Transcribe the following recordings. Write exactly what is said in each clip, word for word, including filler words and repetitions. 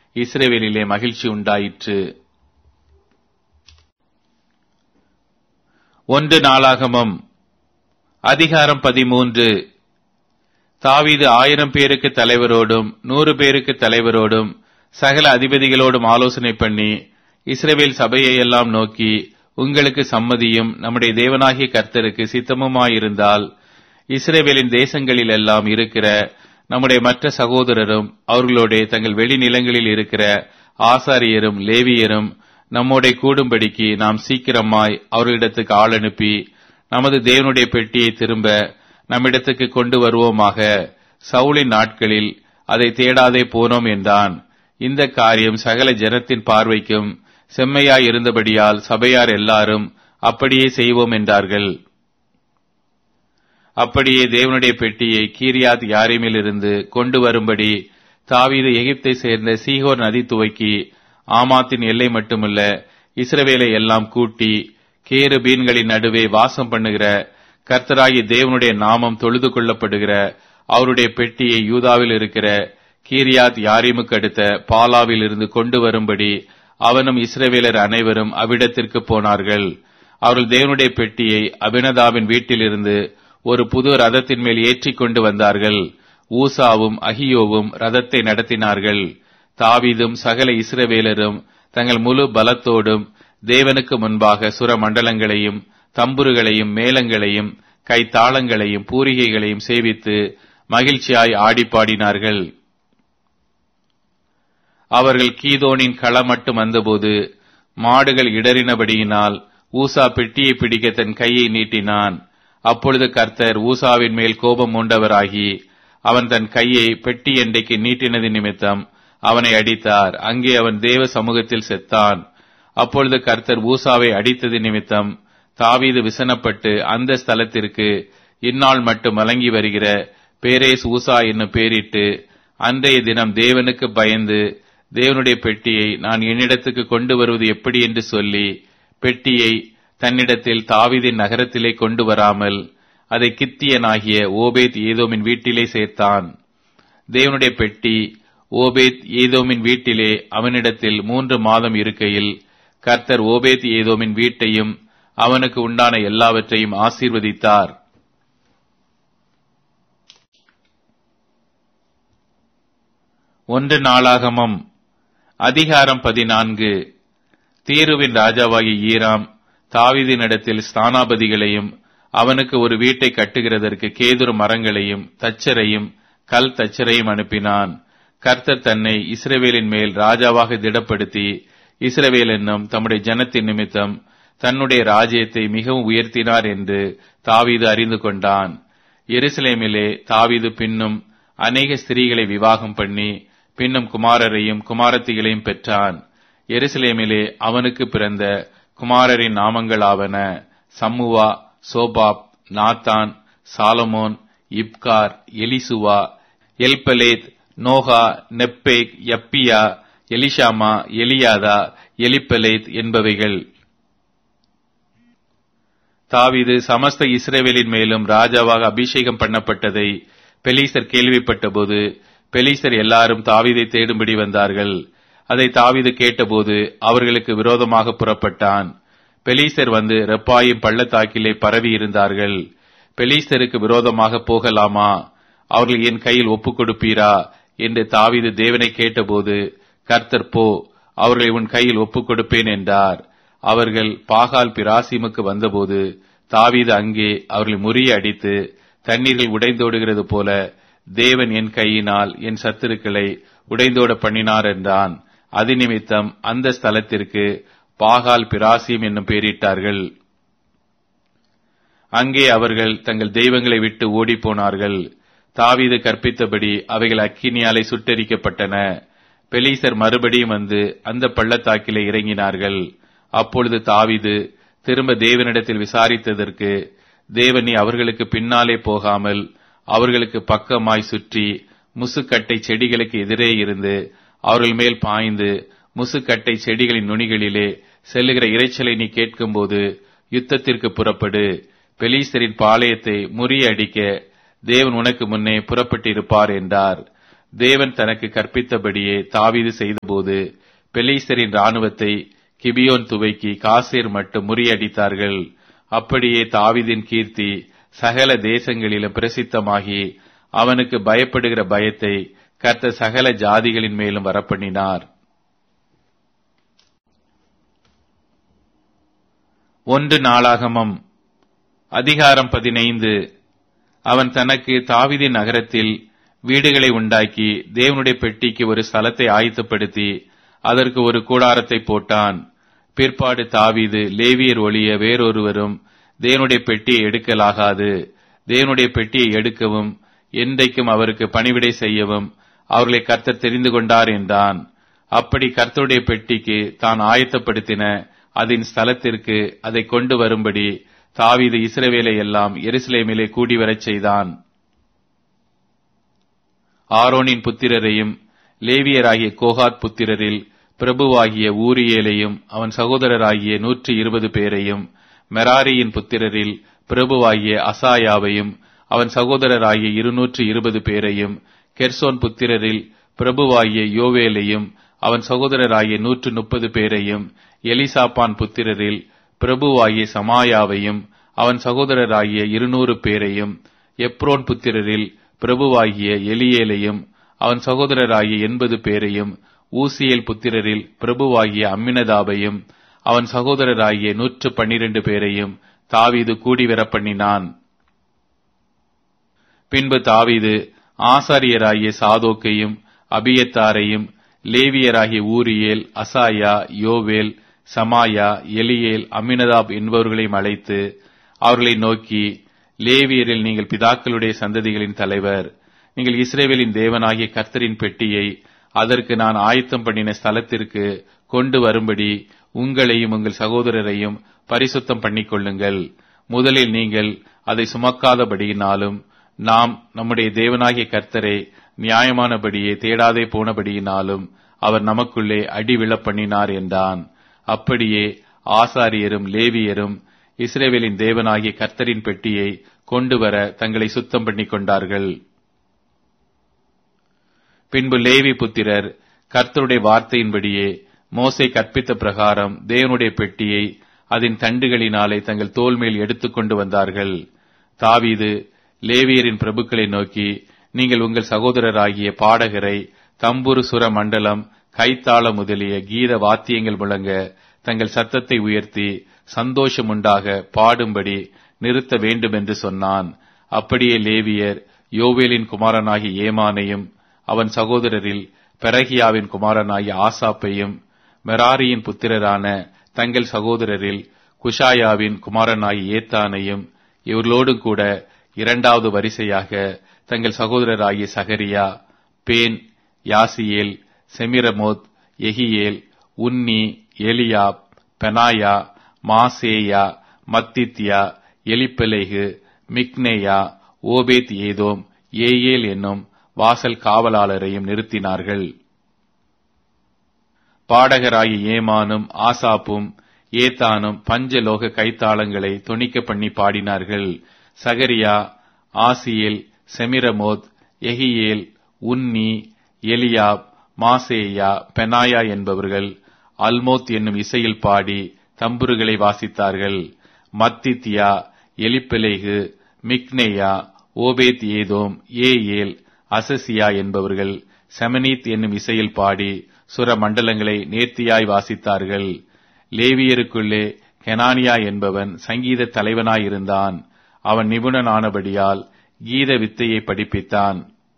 இஸ்ரவேலிலே மகிழ்ச்சி உண்டாயிற்று. ஒன்று நாளாகமம் அதிகாரம் பதிமூன்று. தாவீது ஆயிரம் பேருக்கு தலைவரோடும் நூறு பேருக்கு தலைவரோடும் சகல அதிபதிகளோடும் ஆலோசனை பண்ணி இஸ்ரவேல் சபையை எல்லாம் நோக்கி, உங்களுக்கு சம்மதியும் நம்முடைய தேவனாகிய கர்த்தருக்கு சித்தமுமாயிருந்தால் இஸ்ரவேலின் தேசங்களில் எல்லாம் இருக்கிற நம்முடைய மற்ற சகோதரரும் அவர்களோட தங்கள் வெளிநிலங்களில் இருக்கிற ஆசாரியரும் லேவியரும் நம்மோட கூடும்படிக்கு நாம் சீக்கிரமாய் அவர்களிடத்துக்கு ஆள் அனுப்பி நமது தேவனுடைய பெட்டியை திரும்ப நம்மிடத்துக்கு கொண்டு வருவோமாக. சவுலின் நாட்களில் அதை தேடாதே போனோம் என்றான். இந்த காரியம் சகல ஜனத்தின் பார்வைக்கும் செம்மையாய் இருந்தபடியால் சபையார் எல்லாரும் அப்படியே செய்வோம் என்றார்கள். அப்படியே தேவனுடைய பெட்டியை கீரியாத் யாரீமிலிருந்து கொண்டு வரும்படி தாவீது எகிப்தை சேர்ந்த சீகோர் நதி துவக்கி ஆமாத்தின் எல்லை மட்டுமல்ல இஸ்ரவேலை எல்லாம் கூட்டி கேருபீன்களின் நடுவே வாசம் பண்ணுகிற கர்த்தராகிய தேவனுடைய நாமம் தொழுது கொள்ளப்படுகிற அவருடைய பெட்டியை யூதாவில் இருக்கிற கீரியாத் யாரீமுக்கு அடுத்த பாலாவில் இருந்து கொண்டு வரும்படி அவனும் இஸ்ரவேலர் அனைவரும் அவ்விடத்திற்கு போனார்கள். அவர்கள் தேவனுடைய பெட்டியை அபினதாவின் வீட்டிலிருந்து ஒரு புது ரதத்தின் மேல் ஏற்றி கொண்டு வந்தார்கள். ஊசாவும் அகியோவும் ரதத்தை நடத்தினார்கள். தாவீதும் சகல இஸ்ரவேலரும் தங்கள் முழு பலத்தோடும் தேவனுக்கு முன்பாக சுர மண்டலங்களையும் தம்புருகளையும் மேளங்களையும் கைத்தாளங்களையும் பூரிகைகளையும் சேவித்து மகிழ்ச்சியாய் ஆடிப்பாடினார்கள். அவர்கள் கீதோனின் களம் மட்டும் வந்தபோது மாடுகள் இடறினபடியினால் ஊசா பெட்டியை பிடிக்க தன் கையை நீட்டினான். அப்பொழுது கர்த்தர் ஊசாவின் மேல் கோபம் மூண்டவராகி அவன் தன் கையை பெட்டி எண்டைக்கு நீட்டினது நிமித்தம் அவனை அடித்தார். அங்கே அவன் தேவ சமூகத்தில் செத்தான். அப்பொழுது கர்த்தர் ஊசாவை அடித்தது நிமித்தம் தாவீது விசனப்பட்டு அந்த ஸ்தலத்திற்கு இந்நாள் மட்டும் வழங்கி வருகிற பேரேஸ் ஊசா என்னும் பேரிட்டு அன்றைய தினம் தேவனுக்கு பயந்து தேவனுடைய பெட்டியை நான் என்னிடத்துக்கு கொண்டு வருவது எப்படி என்று சொல்லி பெட்டியை தன்னிடத்தில் தாவீதின் நகரத்திலே கொண்டு வராமல் அதை கித்தியனாகிய ஓபேத் ஏதோமின் வீட்டிலே சேர்த்தான். தேவனுடைய பெட்டி ஓபேத் ஏதோமின் வீட்டிலே அவனிடத்தில் மூன்று மாதம் இருக்கையில் கர்த்தர் ஓபேத் ஏதோமின் வீட்டையும் அவனுக்கு உண்டான எல்லாவற்றையும் ஆசீர்வதித்தார். ஒன்று நாளாகமம் அதிகாரம் பதினான்கு. தீருவின் ராஜாவாகிய ஈராம் தாவீதினிடத்தில் ஸ்தானாபதிகளையும் அவனுக்கு ஒரு வீட்டை கட்டுகிறதற்கு கேதுரு மரங்களையும் தச்சரையும் கல் தச்சரையும் அனுப்பினான். கர்த்தர் தன்னை இஸ்ரவேலின் மேல் ராஜாவாக திடப்படுத்தி இஸ்ரவேல் என்னும் தம்முடைய ஜனத்தின் நிமித்தம் தன்னுடைய ராஜ்யத்தை மிகவும் உயர்த்தினார் என்று தாவீது அறிந்து கொண்டான். எருசலேமிலே தாவீது பின்னும் அநேக ஸ்திரீகளை விவாகம் பண்ணி பின்னும் குமாரரையும் குமாரத்திகளையும் பெற்றான். எருசலேமிலே அவனுக்கு பிறந்த குமாரரின் நாமங்களாவன சம்முவா, சோபாப், Nathan, Solomon, இப்கார், எலிசுவா, Eliphalet, நோகா, நெப்பேக், யப்பியா, Elishama, Eliada, Eliphalet என்பவைகள். தாவீது சமஸ்த இஸ்ரவேலின் மேலும் ராஜாவாக அபிஷேகம் பண்ணப்பட்டதை பெலீசர் கேள்விப்பட்டபோது பெலீசர் எல்லாரும் தாவீதை தேடும்படி வந்தார்கள். அதை தாவீது கேட்டபோது அவர்களுக்கு விரோதமாக புறப்பட்டான். பெலீசர் வந்து ரெப்பாயிம் பள்ளத்தாக்கிலே பரவி இருந்தார்கள். பெலீசருக்கு விரோதமாக போகலாமா, அவர்கள் என் கையில் ஒப்புக் கொடுப்பீரா என்று தாவீது தேவனை கேட்டபோது கர்த்தர் போ, அவர்களை உன் கையில் ஒப்புக் கொடுப்பேன் என்றார். அவர்கள் பாகால் பிராசிமுக்கு வந்தபோது தாவீது அங்கே அவர்களை முறிய அடித்து தண்ணீர்கள் உடைந்தோடுகிறது போல தேவன் என் கையினால் என் சத்துருக்களை உடைந்தோட பண்ணினார் என்றான். அது நிமித்தம் அந்த ஸ்தலத்திற்கு பாகால் பிராசிம் என்னும் பெயரிட்டார்கள். அங்கே அவர்கள் தங்கள் தெய்வங்களை விட்டு ஓடிப்போனார்கள். தாவீது கற்பித்தபடி அவைகள் அக்கினியாலே சுட்டெரிக்கப்பட்டன. பெலீசர் மறுபடியும் வந்து அந்த பள்ளத்தாக்கிலே இறங்கினார்கள். அப்பொழுது தாவீது திரும்ப தேவனிடத்தில் விசாரித்ததற்கு தேவன் நீ அவர்களுக்கு பின்னாலே போகாமல் அவர்களுக்கு பக்கமாய் சுற்றி முசுக்கட்டை செடிகளுக்கு எதிரே இருந்து அவர்கள் மேல் பாய்ந்து முசுக்கட்டை செடிகளின் நுனிகளிலே செல்லுகிற இரைச்சலை நீ கேட்கும்போது யுத்தத்திற்கு புறப்படு, பெலீஸ்தரின் பாளையத்தை முறியடிக்க தேவன் உனக்கு முன்னே புறப்பட்டிருப்பார் என்றார். தேவன் தனக்கு கற்பித்தபடியே தாவீது செய்தபோது பெலிஸ்தரின் இராணுவத்தை கிபியோன் துவைக்கி காசேர் மட்டும் முறியடித்தார்கள். அப்படியே தாவீதின் கீர்த்தி சகல தேசங்களிலும் பிரசித்தமாகி அவனுக்கு பயப்படுகிற பயத்தை கர்த்தர் சகல ஜாதிகளின் மேலும் வரப்பண்ணினார். ஒன்று நாளாகமம் அதிகாரம் பதினைந்து. அவன் தனக்கு தாவீதின் நகரத்தில் வீடுகளை உண்டாக்கி தேவனுடைய பெட்டிக்கு ஒரு ஸ்தலத்தை ஆயத்தப்படுத்தி அதற்கு ஒரு கூடாரத்தை போட்டான். பிற்பாடு தாவீது, லேவியர் ஒழிய வேறொருவரும் தேவனுடைய பெட்டியை எடுக்கலாகாது, தேவனுடைய பெட்டியை எடுக்கவும் என்றைக்கும் அவருக்கு பணிவிடை செய்யவும் அவர்களை கர்த்தர் தெரிந்து கொண்டார் என்றான். அப்படி கர்த்தருடைய பெட்டிக்கு தான் ஆயத்தப்படுத்தின அதன் ஸ்தலத்திற்கு அதை கொண்டு வரும்படி தாவீது இஸ்ரவேலை எல்லாம் எருசலேமிலே கூடி வரச் செய்தான். ஆரோனின் புத்திரரையும் லேவியராகிய கோகாத் புத்திரரில் பிரபுவாகிய ஊரியேலையும் அவன் சகோதரராகிய நூற்றி இருபது பேரையும், மெராரியின் புத்திரரில் பிரபுவாகிய அசாயாவையும் அவன் சகோதரராகிய இருநூற்று இருபது பேரையும், கெர்சோன் புத்திரரில் பிரபுவாகிய யோவேலையும் அவன் சகோதரராகிய நூற்று முப்பது பேரையும், எலிசாப்பான் புத்திரரில் பிரபுவாகிய சமாயாவையும் அவன் சகோதரராகிய இருநூறு பேரையும், எப்ரோன் புத்திரரில் பிரபுவாகிய எலியேலையும் அவன் சகோதரராகிய எண்பது பேரையும், ஊசியேல் புத்திரரில் பிரபுவாகிய அம்மினதாபையும் அவன் சகோதரராகிய நூற்று பன்னிரண்டு பேரையும் தாவீது கூடிவர பண்ணினான். பின்பு தாவீது ஆசாரியராகிய சாதோக்கையும் அபியத்தாரையும், லேவியராகிய ஊரியேல், அசாயா, யோவேல், சமாயா, எலியேல், அம்மினதாப் என்பவர்களையும் அழைத்து அவர்களை நோக்கி, லேவியரில் நீங்கள் பிதாக்களுடைய சந்ததிகளின் தலைவர். நீங்கள் இஸ்ரவேலின் தேவனாகிய கர்த்தரின் பெட்டியை அதற்கு நான் ஆயத்தம் பண்ணின ஸ்தலத்திற்கு கொண்டு வரும்படி உங்களையும் உங்கள் சகோதரரையும் பரிசுத்தம் பண்ணிக்கொள்ளுங்கள். முதலில் நீங்கள் அதை சுமக்காதபடியினாலும் நாம் நம்முடைய தேவனாகிய கர்த்தரை நியாயமானபடியே தேடாதே போனபடியினாலும் அவர் நமக்குள்ளே அடி விழப் பண்ணினார் என்றான். அப்படியே ஆசாரியரும் லேவியரும் இஸ்ரவேலின் தேவனாகிய கர்த்தரின் பெட்டியை கொண்டு வர தங்களை சுத்தம் பண்ணிக் கொண்டார்கள். பின்பு லேவி புத்திரர் கர்த்தருடைய வார்த்தையின்படியே மோசே கற்பித்த பிரகாரம் தேவனுடைய பெட்டியை அதன் தண்டுகளினாலே தங்கள் தோள் மேல் எடுத்துக் கொண்டு வந்தார்கள். தாவீது லேவியரின் பிரபுக்களை நோக்கி, நீங்கள் உங்கள் சகோதரராகிய பாடகரை தம்புரு சுர மண்டலம் கைத்தாள முதலிய கீத வாத்தியங்கள் முழங்க தங்கள் சத்தத்தை உயர்த்தி சந்தோஷம் உண்டாக பாடும்படி நிறுத்த வேண்டும் என்று சொன்னான். அப்படியே லேவியர் யோவேலின் குமாரனாகிய ஏமானையும் அவன் சகோதரரில் பெரகியாவின் குமாரனாகிய ஆசாப்பையும், மெராரியின் புத்திரரான தங்கள் சகோதரரில் குஷாயாவின் குமாரனாகிய ஏத்தானையும், இவர்களோடு கூட இரண்டாவது வரிசையாக தங்கள் சகோதரராகிய சகரியா, பேன், யாசியேல், செமிரமோத், எகியேல், உன்னி, எலியாப், பெனாயா, மாசேயா, மத்தித்யா, எலிப்பெலேகு, மிக்னேயா, ஓபேத் ஏதோம், ஏயேல் என்னும் வாசல் காவலாளரையும் நிறுத்தினார்கள். பாடகராகிய ஏமானும் ஆசாப்பும் ஏத்தானும் பஞ்சலோக கைத்தாளங்களை தொனிக்க பண்ணி பாடினார்கள். சகரியா, ஆசியேல், செமிரமோத், எகியேல், உன்னி, எலியாப், மாசேயா, பெனாயா என்பவர்கள் அல்மோத் என்னும் இசையில் பாடி தம்புருகளை வாசித்தார்கள். மத்தித்யா, எலிப்பெலேகு, மிக்னேயா, ஓபேத் ஏதோம், ஏயேல், அசசியா என்பவர்கள் செமனீத் என்னும் இசையில் பாடி சுர மண்டலங்களை நேர்த்தியாய் வாசித்தார்கள். லேவியருக்குள்ளே கெனானியா என்பவன் சங்கீத தலைவனாயிருந்தான். அவன் நிபுணனானபடியால் கீத வித்தையை படிப்பித்தான்.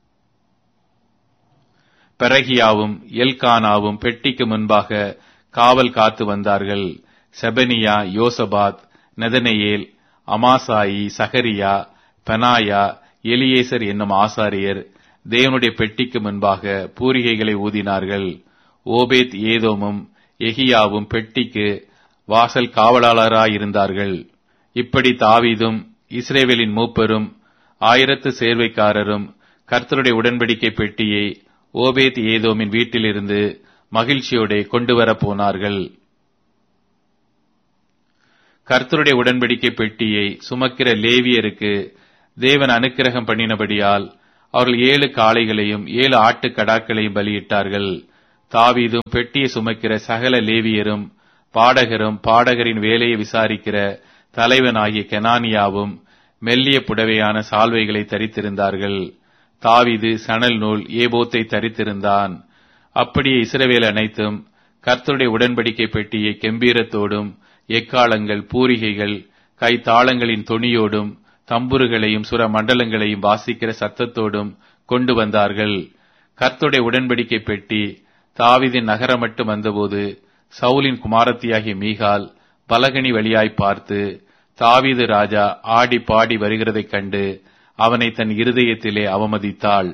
பெரகியாவும் எல்கானாவும் பெட்டிக்கு முன்பாக காவல் காத்து வந்தார்கள். செபனியா, யோசபாத், நெதனெயேல், அமாசாயி, சகரியா, பெனாயா, எலியேசர் என்னும் ஆசாரியர் தேவனுடைய பெட்டிக்கு முன்பாக பூரிகைகளை ஊதினார்கள். ஓபேத் ஏதோமும் எகியாவும் பெட்டிக்கு வாசல் காவலாளராயிருந்தார்கள். இப்படி தாவீதும் இஸ்ரவேலின் மூப்பரும் ஆயிரத்து சேர்வைக்காரரும் கர்த்தருடைய உடன்படிக்கை பெட்டியை ஓபேத் ஏதோமின் வீட்டிலிருந்து மகிழ்ச்சியோட கொண்டு வர போனார்கள். கர்த்தருடைய உடன்படிக்கை பெட்டியை சுமக்கிற லேவியருக்கு தேவன் அனுக்கிரகம் பண்ணினபடியால் அவர்கள் ஏழு காளைகளையும் ஏழு ஆட்டுக்கடாக்களையும் பலியிட்டார்கள். தாவீதும் பெட்டியை சுமக்கிற சகல லேவியரும் பாடகரும் பாடகரின் வேலையை விசாரிக்கிற தலைவனாகிய கெனானியாவும் மெல்லிய புடவையான சால்வைகளை தரித்திருந்தார்கள். தாவீது சணல் நூல் ஏபோத்தை தரித்திருந்தான். அப்படியே இஸ்ரவேல் அனைத்தும் கர்த்தருடைய உடன்படிக்கை பெட்டியை கெம்பீரத்தோடும் எக்காளங்கள் பூரிகைகள் கைத்தாளங்களின் தொனியோடும் தம்புருகளையும் சுர மண்டலங்களையும் வாசிக்கிற சத்தத்தோடும் கொண்டு வந்தார்கள். கர்த்தருடைய உடன்படிக்கை பெட்டி தாவீதின் நகரம் மட்டும் வந்தபோது சவுலின் குமாரத்தியாகிய மீகால் பலகனி வழியாய் பார்த்து தாவீது ராஜா ஆடி பாடி வருகிறதைக் கண்டு அவனை தன் இருதயத்திலே அவமதித்தாள்.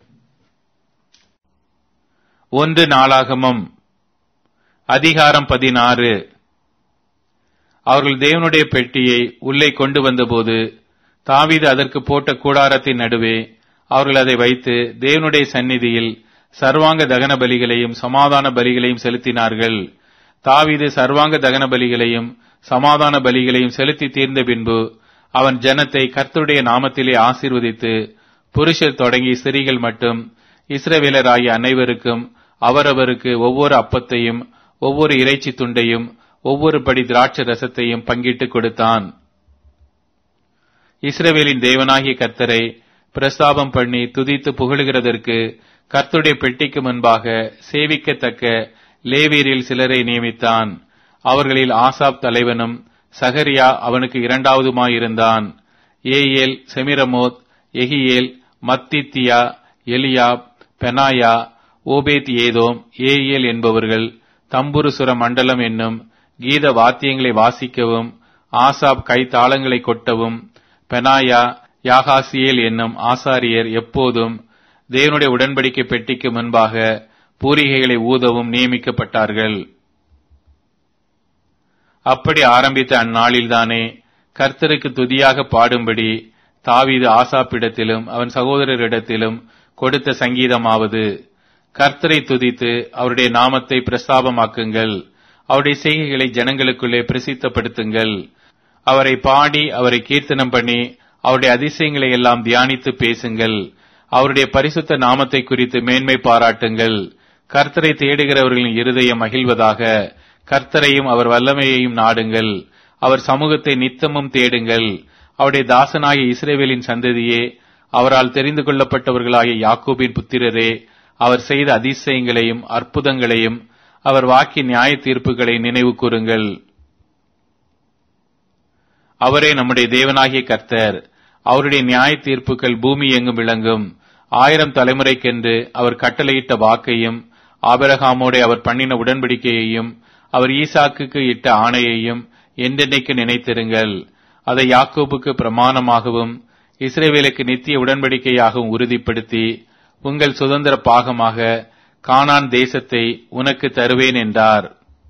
ஒன்று நாளாகமம் அதிகாரம் பதினாறு. அவர்கள் தேவனுடைய பெட்டியை உள்ளே கொண்டு வந்தபோது தாவீது அதற்கு போட்ட கூடாரத்தின் நடுவே அவர்கள் அதை வைத்து தேவனுடைய சந்நிதியில் சர்வாங்க தகன பலிகளையும் சமாதான பலிகளையும் செலுத்தினார்கள். தாவீது சர்வாங்க தகன பலிகளையும் சமாதான பலிகளையும் செலுத்தி தீர்ந்த பின்பு அவன் ஜனத்தை கர்த்தருடைய நாமத்திலே ஆசீர்வதித்து புருஷர் தொடங்கி ஸ்திரீகள் மட்டும் இஸ்ரவேலராகிய அனைவருக்கும் அவரவருக்கு ஒவ்வொரு அப்பத்தையும் ஒவ்வொரு இறைச்சி துண்டையும் ஒவ்வொரு படி திராட்சை ரசத்தையும் பங்கிட்டு கொடுத்தான். இஸ்ரவேலின் தேவனாகிய கர்த்தரை பிரஸ்தாபம் பண்ணி துதித்து புகழுகிறதற்கு கர்த்தருடைய பெட்டிக்கு முன்பாக சேவிக்கத்தக்க லேவியரில் சிலரை நியமித்தான். அவர்களில் ஆசாப் தலைவனும் சகரியா அவனுக்கு இரண்டாவதுமாயிருந்தான். ஏயேல், செமிரமோத், எகியேல், மத்தித்தியா, எலியாப், பெனாயா, ஓபேத் ஏதோம், ஏயேல் என்பவர்கள் தம்புருசுர மண்டலம் என்னும் கீத வாத்தியங்களை வாசிக்கவும் ஆசாப் கைத்தாளங்களை கொட்டவும் பெனாயா யாகாசியேல் என்னும் ஆசாரியர் எப்போதும் தேவனுடைய உடன்படிக்கை பெட்டிக்கு முன்பாக பூரிகைகளை ஊதவும் நியமிக்கப்பட்டார்கள். அப்படி ஆரம்பித்த அந்நாளில்தானே கர்த்தருக்கு துதியாக பாடும்படி தாவீது ஆசாப்பிடத்திலும் அவன் சகோதரரிடத்திலும் கொடுத்த சங்கீதமாவது, கர்த்தரை துதித்து அவருடைய நாமத்தை பிரஸ்தாபமாக்குங்கள், அவருடைய செய்கைகளை ஜனங்களுக்குள்ளே பிரசித்தப்படுத்துங்கள், அவரை பாடி அவரை கீர்த்தனம் பண்ணி அவருடைய அதிசயங்களை எல்லாம் தியானித்து பேசுங்கள், அவருடைய பரிசுத்த நாமத்தை குறித்து மேன்மை பாராட்டுங்கள். கர்த்தரை தேடுகிறவர்களின் இருதயம் மகிழ்வதாக. கர்த்தரையும் அவர் வல்லமையையும் நாடுங்கள், அவர் சமூகத்தை நித்தமும் தேடுங்கள். அவருடைய தாசனாகிய இஸ்ரவேலின் சந்ததியே, அவரால் தெரிந்து கொள்ளப்பட்டவர்களாகிய யாக்கோபின் புத்திரரே, அவர் செய்த அதிசயங்களையும் அற்புதங்களையும் அவர் வாக்கிய நியாய தீர்ப்புகளை நினைவு கூறுங்கள். அவரே நம்முடைய தேவனாகிய கர்த்தர். அவருடைய நியாய தீர்ப்புகள் பூமி எங்கும் விளங்கும். ஆயிரம் தலைமுறைக்கென்று அவர் கட்டளையிட்ட வாக்கையும் ஆபிரகாமோடு அவர் பண்ணின உடன்படிக்கையையும் அவர் ஈசாக்குக்கு இட்ட ஆணையையும் என்றென்னைக்கு நினைத்திருங்கள். அதை யாக்கோபுக்கு பிரமாணமாகவும் இஸ்ரவேலுக்கு நித்திய உடன்படிக்கையாகவும் உறுதிப்படுத்தி உங்கள் சுதந்திர பாகமாக கானான் தேசத்தை உனக்கு தருவேன் என்றார்.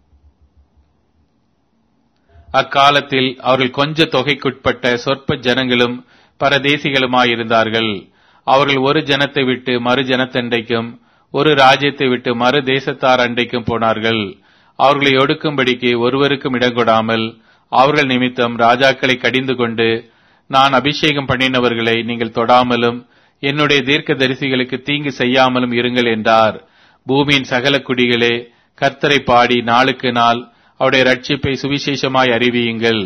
அக்காலத்தில் அவர்கள் கொஞ்ச தொகைக்குட்பட்ட சொற்ப ஜனங்களும் பரதேசிகளுமாயிருந்தார்கள். அவர்கள் ஒரு ஜனத்தை விட்டு மறு ஜனத்தண்டைக்கும் ஒரு ராஜ்யத்தை விட்டு மறு தேசத்தார் அண்டைக்கும் போனார்கள். அவர்களை ஒடுக்கும்படிக்கு ஒருவருக்கும் இடங்கொடாமல் அவர்கள் நிமித்தம் ராஜாக்களை கடிந்து கொண்டு, நான் அபிஷேகம் பண்ணினவர்களை நீங்கள் தொடாமலும் என்னுடைய தீர்க்க தரிசிகளுக்கு தீங்கு செய்யாமலும் இருங்கள் என்றார். பூமியின் சகல குடிகளே, கர்த்தரை பாடி நாளுக்கு நாள் அவருடைய ரட்சிப்பை சுவிசேஷமாய் அறிவியுங்கள்.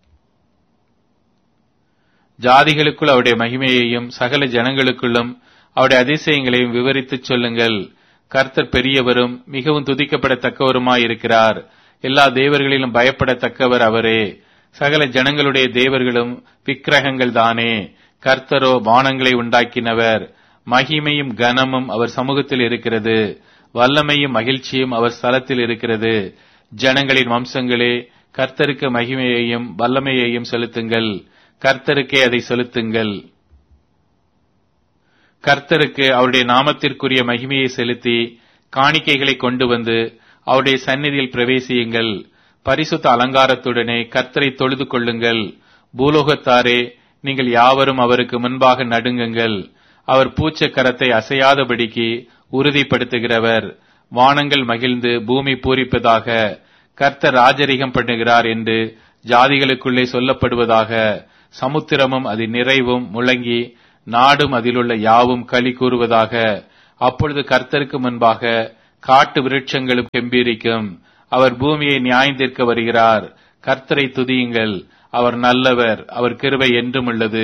ஜாதிகளுக்குள் அவருடைய மகிமையையும் சகல ஜனங்களுக்குள்ளும் அவருடைய அதிசயங்களையும் விவரித்துச் சொல்லுங்கள். கர்த்தர் பெரியவரும் மிகவும் துதிக்கப்படத்தக்கவருமாயிருக்கிறார். எல்லா தேவர்களிலும் பயப்படத்தக்கவர் அவரே. சகல ஜனங்களுடைய தேவர்களும் விக்கிரகங்கள் தானே. கர்த்தரோ வானங்களை உண்டாக்கினவர். மகிமையும் கனமும் அவர் சமூகத்தில் இருக்கிறது. வல்லமையும் மகிழ்ச்சியும் அவர் ஸ்தலத்தில் இருக்கிறது. ஜனங்களின் வம்சங்களே, கர்த்தருக்கு மகிமையையும் வல்லமையையும் செலுத்துங்கள். கர்த்தருக்கே அதை செலுத்துங்கள். கர்த்தருக்கு அவருடைய நாமத்திற்குரிய மகிமையை செலுத்தி காணிக்கைகளை கொண்டு வந்து அவருடைய சந்நிதியில் பிரவேசியுங்கள். பரிசுத்த அலங்காரத்துடனே கர்த்தரை தொழுது கொள்ளுங்கள். பூலோகத்தாரே, நீங்கள் யாவரும் அவருக்கு முன்பாக நடுங்குங்கள். அவர் பூச்ச கரத்தை அசையாதபடிக்கு உறுதிப்படுத்துகிறவர். வானங்கள் மகிழ்ந்து பூமி பூரிப்பதாக. கர்த்தர் ராஜரிகம் பண்ணுகிறார் என்று ஜாதிகளுக்குள்ளே சொல்லப்படுவதாக. சமுத்திரமும் அது நிறைவும் முழங்கி நாடும் அதிலுள்ள யாவும் களி கூறுவதாக. அப்பொழுது கர்த்தருக்கு முன்பாக காட்டு விருட்சங்களும் கெம்பீரிக்கும். அவர் பூமியை நியாயந்தீர்க்க வருகிறார். கர்த்தரை துதியுங்கள், அவர் நல்லவர், அவர் கிருபை என்றும் உள்ளது.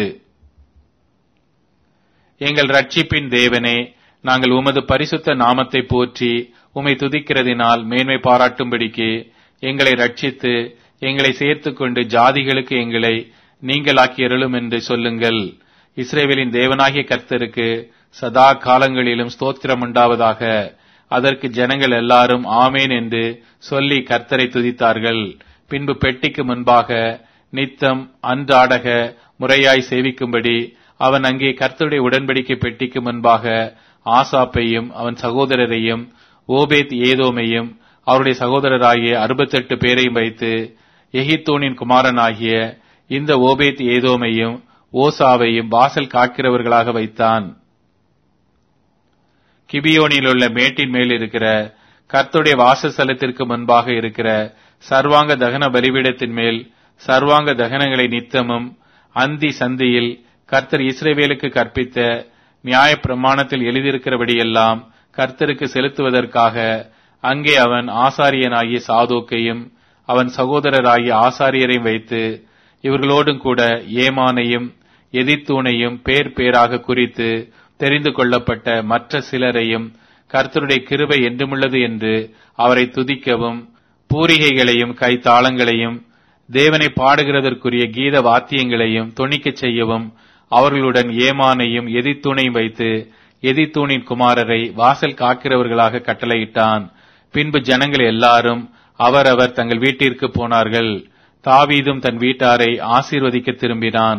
எங்கள் ரட்சிப்பின் தேவனே, நாங்கள் உமது பரிசுத்த நாமத்தை போற்றி உம்மை துதிக்கிறதினால் மேன்மை பாராட்டும்படிக்கு எங்களை ரட்சித்து எங்களை சேர்த்துக் கொண்டு ஜாதிகளுக்கு எங்களை நீங்களாக்கியருளும் என்று சொல்லுங்கள். இஸ்ரவேலின் தேவனாகிய கர்த்தருக்கு சதா காலங்களிலும் ஸ்தோத்திரம் உண்டாவதாக. அதற்கு ஜனங்கள் எல்லாரும் ஆமேன் என்று சொல்லி கர்த்தரை துதித்தார்கள். பின்பு பெட்டிக்கு முன்பாக நித்தம் அன்றாடக முறையாய் சேவிக்கும்படி அவன் அங்கே கர்த்தருடைய உடன்படிக்கை பெட்டிக்கு முன்பாக ஆசாப்பையும் அவன் சகோதரரையும் ஓபேத் ஏதோமையும் அவருடைய சகோதரராகிய அறுபத்தெட்டு பேரையும் வைத்து எகித்தோனின் குமாரனாகிய இந்த ஓபேத் ஏதோமையும் ஓசாவையும் வாசல் காக்கிறவர்களாக வைத்தான். கிபியோனில் உள்ள மேட்டின் மேல் இருக்கிற கர்த்தருடைய வாசஸ்தலத்திற்கு முன்பாக இருக்கிற சர்வாங்க தகன பலிபீடத்தின் மேல் சர்வாங்க தகனங்களை நித்தமும் அந்தி சந்தியில் கர்த்தர் இஸ்ரவேலுக்கு கற்பித்த நியாய பிரமாணத்தில் எழுதியிருக்கிறபடியெல்லாம் கர்த்தருக்கு செலுத்துவதற்காக அங்கே அவன் ஆசாரியனாகிய சாதோக்கையும் அவன் சகோதரராகிய ஆசாரியரையும் வைத்து இவர்களோடும் கூட ஏமானையும் எதித்தூனையும் பேர் பேராக குறித்து தெரிந்து கொள்ளப்பட்ட மற்ற சிலரையும் கர்த்தருடைய கிருபை என்றுமுள்ளது என்று அவரை துதிக்கவும் பூரிகைகளையும் கைத்தாளங்களையும் தேவனை பாடுகிறதற்குரிய கீத வாத்தியங்களையும் தொனிக்கச் செய்யவும் அவர்களுடன் ஏமானையும் எதித்தூனையும் வைத்து எதித்தூனின் குமாரரை வாசல் காக்கிறவர்களாக கட்டளையிட்டான். பின்பு ஜனங்கள் எல்லாரும் அவரவர் தங்கள் வீட்டிற்கு போனார்கள். தாவீதும் தன் வீட்டாரை ஆசீர்வதிக்க திரும்பினான்.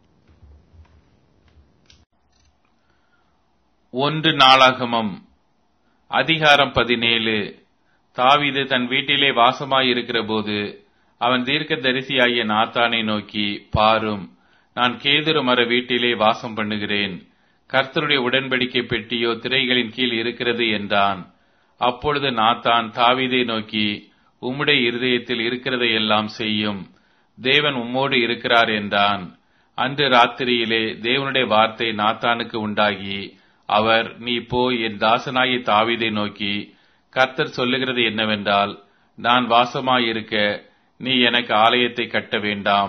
ஒன்று நாளாகமம் அதிகாரம் பதினேழு. தாவீது தன் வீட்டிலே வாசமாயிருக்கிற போது அவன் தீர்க்க தரிசியாகிய நாத்தானை நோக்கி, பாரும், நான் கேதுரு மர வீட்டிலே வாசம் பண்ணுகிறேன். கர்த்தருடைய உடன்படிக்கை பெட்டியோ திரைகளின் கீழ் இருக்கிறது என்றான். அப்பொழுது நாத்தான் தாவீதை நோக்கி, உம்முடைய இருதயத்தில் இருக்கிறதையெல்லாம் செய்யும், தேவன் உம்மோடு இருக்கிறார் என்றான். அன்று ராத்திரியிலே தேவனுடைய வார்த்தை நாத்தானுக்கு உண்டாகி, அவர், நீ போய் என் தாசனாகிய தாவீதை நோக்கி, கர்த்தர் சொல்லுகிறது என்னவென்றால், நான் வாசமாயிருக்க நீ எனக்கு ஆலயத்தை கட்ட வேண்டாம்.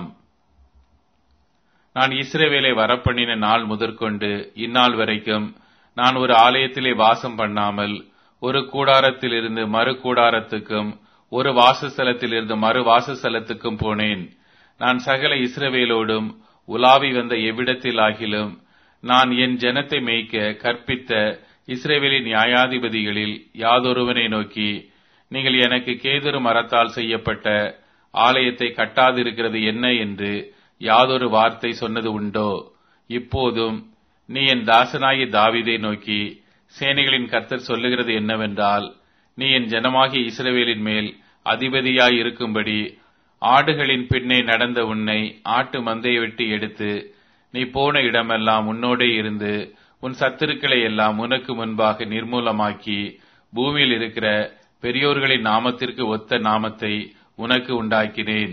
நான் இஸ்ரவேலை வரப்பண்ணின நாள் முதற்கொண்டு இந்நாள் வரைக்கும் நான் ஒரு ஆலயத்திலே வாசம் பண்ணாமல் ஒரு கூடாரத்திலிருந்து மறு கூடாரத்துக்கும் ஒரு வாசஸ்தலத்திலிருந்து மறு வாசஸ்தலத்துக்கும் போனேன். நான் சகல இஸ்ரவேலோடும் உலாவி வந்த எவ்விடத்தில் ஆகிலும் நான் என் ஜனத்தை மேய்க்க கற்பித்த இஸ்ரவேலின் நியாயாதிபதிகளில் யாதொருவனை நோக்கி, நீங்கள் எனக்கு கேதுரு மரத்தால் செய்யப்பட்ட ஆலயத்தை கட்டாதிருக்கிறது என்ன என்று யாதொரு வார்த்தை சொன்னது உண்டோ? இப்போதும் நீ என் தாசனாகிய தாவீதை நோக்கி, சேனைகளின் கர்த்தர் சொல்லுகிறது என்னவென்றால், நீ என் ஜனமாகிய இஸ்ரவேலின் மேல் அதிபதியாய் இருக்கும்படி ஆடுகளின் பின்னே நடந்த உன்னை ஆட்டு மந்தையை விட்டு எடுத்து நீ போன இடமெல்லாம் உன்னோடே இருந்து உன் சத்துருக்களை எல்லாம் உனக்கு முன்பாக நிர்மூலமாக்கி பூமியில் இருக்கிற பெரியோர்களின் நாமத்திற்கு ஒத்த நாமத்தை உனக்கு உண்டாக்கினேன்.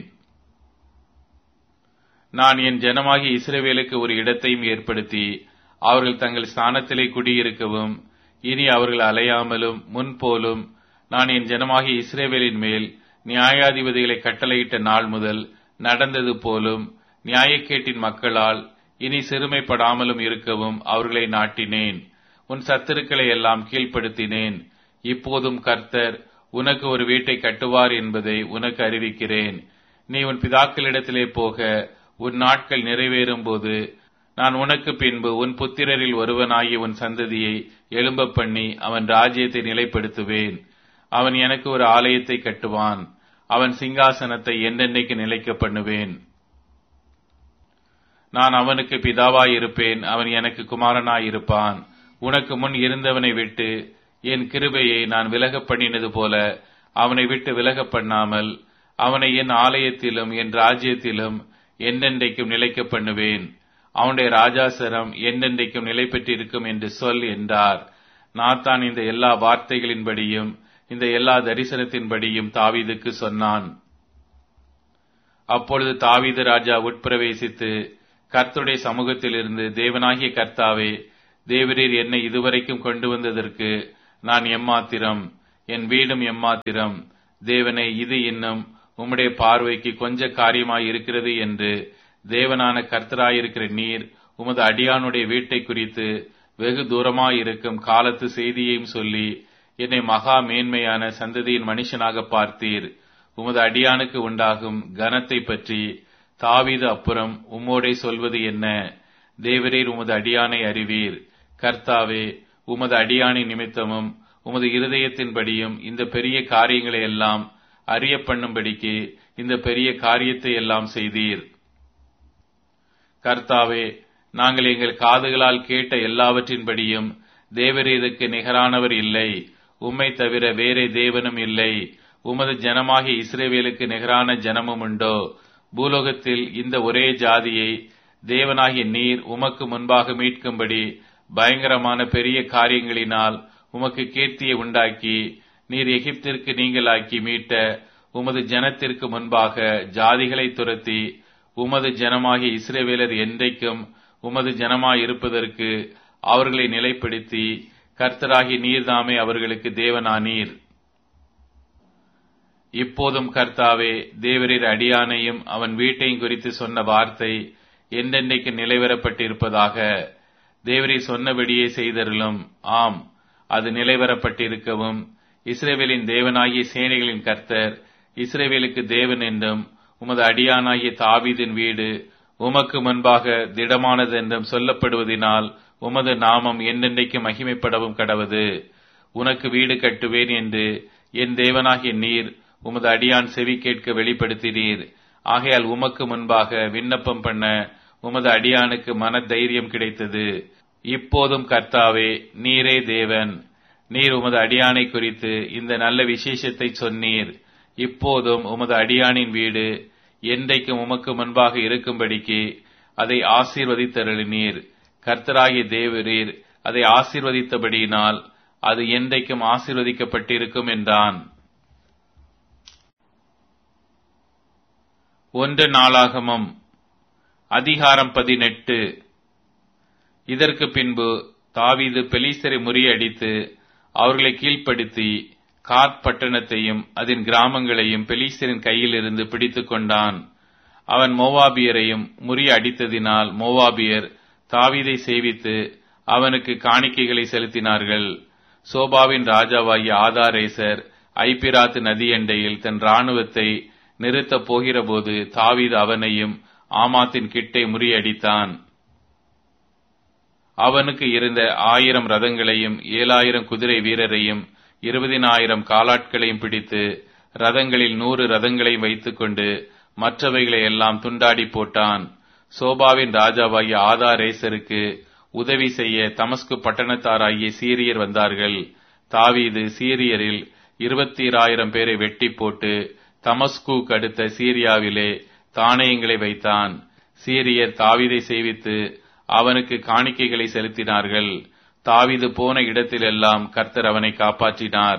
நான் என் ஜனமாகிய இஸ்ரவேலுக்கு ஒரு இடத்தையும் ஏற்படுத்தி அவர்கள் தங்கள் ஸ்தானத்திலே குடியிருக்கவும், இனி அவர்கள் அலையாமலும் முன்போலும் நான் என் ஜனமாகிய இஸ்ரவேலின் மேல் நியாயாதிபதிகளை கட்டளையிட்ட நாள் முதல் நடந்தது போலும் நியாயக்கேட்டின் மக்களால் இனி சிறுமைப்படாமலும் இருக்கவும் அவர்களை நாட்டினேன். உன் சத்துருக்களை எல்லாம் கீழ்ப்படுத்தினேன். இப்போதும் கர்த்தர் உனக்கு ஒரு வீட்டை கட்டுவார் என்பதை உனக்கு அறிவிக்கிறேன். நீ உன் பிதாக்களிடத்திலே போக உன் நாட்கள் நிறைவேறும் போது நான் உனக்கு பின்பு உன் புத்திரரில் ஒருவனாகிய உன் சந்ததியை எழும்ப பண்ணி அவன் ராஜ்யத்தை நிலைப்படுத்துவேன். அவன் எனக்கு ஒரு ஆலயத்தை கட்டுவான். அவன் சிங்காசனத்தை என்றென்றைக்கு நிலைக்க பண்ணுவேன். நான் அவனுக்கு பிதாவாயிருப்பேன், அவன் எனக்கு குமாரனாயிருப்பான். உனக்கு முன் இருந்தவனை விட்டு என் கிருபையை நான் விலக பண்ணினது போல அவனை விட்டு விலக பண்ணாமல் அவனை என் ஆலயத்திலும் என் ராஜ்யத்திலும் என்றென்றைக்கும் நிலைக்க பண்ணுவேன். அவனுடைய ராஜாசரம் என்றென்றைக்கும் நிலை பெற்றிருக்கும் என்று சொல் என்றார். நாத்தான் இந்த எல்லா வார்த்தைகளின்படியும் இந்த எல்லா தரிசனத்தின்படியும் தாவீதுக்கு சொன்னான். அப்பொழுது தாவீது ராஜா உட்பிரவேசித்து கர்த்தருடைய சமூகத்திலிருந்து, தேவனாகிய கர்த்தாவே, தேவரீர் என்னை இதுவரைக்கும் கொண்டு வந்ததற்கு நான் எம்மாத்திரம், என் வீடும் எம்மாத்திரம். தேவனே, இது இன்னும் உம்முடைய பார்வைக்கு கொஞ்ச காரியமாய் இருக்கிறது என்று தேவனான கர்த்தராயிருக்கிற நீர் உமது அடியானுடைய வீட்டை குறித்து வெகு தூரமாயிருக்கும் காலத்து செய்தியையும் சொல்லி என்னை மகா மேன்மையான சந்ததியின் மனுஷனாக பார்த்தீர். உமது அடியானுக்கு உண்டாகும் கனத்தை பற்றி தாவீது அப்புறம் உம்மோடே சொல்வது என்ன? தேவரீர் உமது அடியானை அறிவீர். கர்த்தாவே, உமது அடியானின் நிமித்தமும் உமது இருதயத்தின்படியும் இந்த பெரிய காரியங்களை எல்லாம் அறிய பண்ணும்படிக்கு இந்த பெரிய காரியத்தை எல்லாம் செய்தீர். கர்த்தாவே, நாங்கள் எங்கள் காதுகளால் கேட்ட எல்லாவற்றின்படியும் தேவரீருக்கு நிகரானவர் இல்லை. உம்மை தவிர வேறே தேவனும் இல்லை. உமது ஜனமாகிய இஸ்ரவேலுக்கு நிகரான ஜனமும் உண்டோ? பூலோகத்தில் இந்த ஒரே ஜாதியை தேவனாகிய நீர் உமக்கு முன்பாக மீட்கும்படி பயங்கரமான பெரிய காரியங்களினால் உமக்கு கீர்த்தியை உண்டாக்கி நீர் எகிப்திற்கு நீங்களாக்கி மீட்ட உமது ஜனத்திற்கு முன்பாக ஜாதிகளை துரத்தி உமது ஜனமாகிய இஸ்ரவேலர் என்றைக்கும் உமது ஜனமாய் இருப்பதற்கு அவர்களை நிலைப்படுத்தி கர்த்தராகி நீர்தாமே அவர்களுக்கு தேவனானீர். இப்போதும் கர்த்தாவே, தேவரீர் அடியானையும் அவன் வீட்டையும் குறித்து சொன்ன வார்த்தை என்றென்றைக்கு நிலைவரப்பட்டிருப்பதாக. தேவரீர் சொன்னபடியே செய்தருளும். ஆம், அது நிலைவரப்பட்டிருக்கவும் இஸ்ரவேலின் தேவனாகிய சேனைகளின் கர்த்தர் இஸ்ரவேலுக்கு தேவன் என்றும் உமது அடியானாகிய தாவீதின் வீடு உமக்கு முன்பாக திடமானது என்றும் சொல்லப்படுவதினால் உமது நாமம் என்றென்றைக்கு மகிமைப்படவும் கடவது. உனக்கு வீடு கட்டுவேன் என்று என் தேவனாகிய நீர் உமது அடியான் செவி கேட்க வெளிப்படுத்தினீர். ஆகையால் உமக்கு முன்பாக விண்ணப்பம் பண்ண உமது அடியானுக்கு மன தைரியம் கிடைத்தது. இப்போதும் கர்த்தாவே, நீரே தேவன். நீர் உமது அடியானை குறித்து இந்த நல்ல விசேஷத்தை சொன்னீர். இப்போதும் உமது அடியானின் வீடு என்றைக்கும் உமக்கு முன்பாக இருக்கும்படிக்கு அதை ஆசீர்வதித்தருளினீர். கர்த்தராகிய தேவரீர் அதை ஆசீர்வதித்தபடியினால் அது என்றைக்கும் ஆசீர்வதிக்கப்பட்டிருக்கும் என்றான். ஒன்று நாளாகமம் அதிகாரம் பதினெட்டு. இதற்கு பின்பு தாவீது பெலிஸ்தரை முறியடித்து அவர்களை கீழ்ப்படுத்தி காத் பட்டணத்தையும் அதன் கிராமங்களையும் பெலிஸ்தரின் கையில் இருந்து பிடித்துக் கொண்டான். அவன் மோவாபியரையும் முறியடித்ததினால் மோவாபியர் தாவீதை சேவித்து அவனுக்கு காணிக்கைகளை செலுத்தினார்கள். சோபாவின் ராஜாவாகிய ஆதாரேசர் ஐபிராத்து நதியண்டையில் தன் இராணுவத்தை நிறுத்தப் போகிறபோது தாவீது அவனையும் ஆமாத்தின் கிட்டே முறியடித்தான். அவனுக்கு இருந்த ஆயிரம் ரதங்களையும் ஏழாயிரம் குதிரை வீரரையும் இருபதினாயிரம் காலாட்களையும் பிடித்து ரதங்களில் நூறு ரதங்களையும் வைத்துக் கொண்டு மற்றவைகளை எல்லாம் துண்டாடி போட்டான். சோபாவின் ராஜாவாகிய ஆதாரேசருக்கு உதவி செய்ய தமஸ்கு பட்டணத்தாராகிய சீரியர் வந்தார்கள். தாவீது சீரியரில் இருபத்தீராயிரம் பேரை வெட்டி போட்டு தமஸ்கு அடுத்த சீரியாவிலே தானியங்களை வைத்தான். சீரியர் தாவீதை சேவித்து அவனுக்கு காணிக்கைகளை செலுத்தினார்கள். தாவீது போன இடத்திலெல்லாம் கர்த்தர் அவனை காப்பாற்றினார்.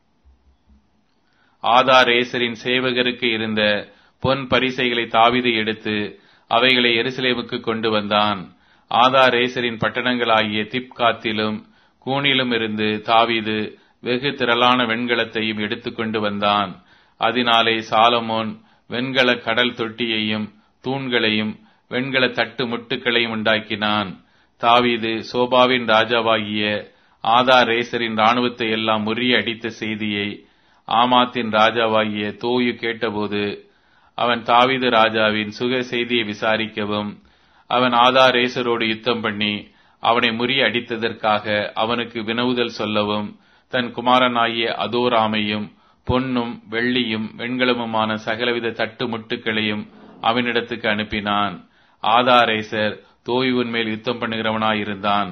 ஆதாரேசரின் சேவகருக்கு இருந்த பொன் பரிசைகளை தாவீது எடுத்து அவைகளை எருசலேமுக்கு கொண்டு வந்தான். ஆதாரேசரின் பட்டணங்களாகிய திப்காத்திலும் கூனிலும் இருந்து தாவீது வெகு திரளான வெண்கலத்தையும் எடுத்துக்கொண்டு வந்தான். அதனாலே சாலமோன் வெண்கல கடல் தொட்டியையும் தூண்களையும் வெண்கல தட்டு முட்டுக்களையும் உண்டாக்கினான். தாவீது சோபாவின் ராஜாவாகிய ஆதாரேசரின் இராணுவத்தை எல்லாம் முறியடித்த செய்தியை ஆமாத்தின் ராஜாவாகிய தோயு கேட்டபோது அவன் தாவீது ராஜாவின் சுக செய்தியை விசாரிக்கவும் அவன் ஆதாரேசரோடு யுத்தம் பண்ணி அவனை முறியடித்ததற்காக அவனுக்கு வினவுதல் சொல்லவும் தன் குமாரனாகிய அதோராமையும் பொன்னும் வெள்ளியும் வெண்கலமுமான சகலவித தட்டு முட்டுக்களையும் அவனிடத்துக்கு அனுப்பினான். ஆதாரேசர் தோயுவின் மேல் யுத்தம் பண்ணுகிறவனாயிருந்தான்.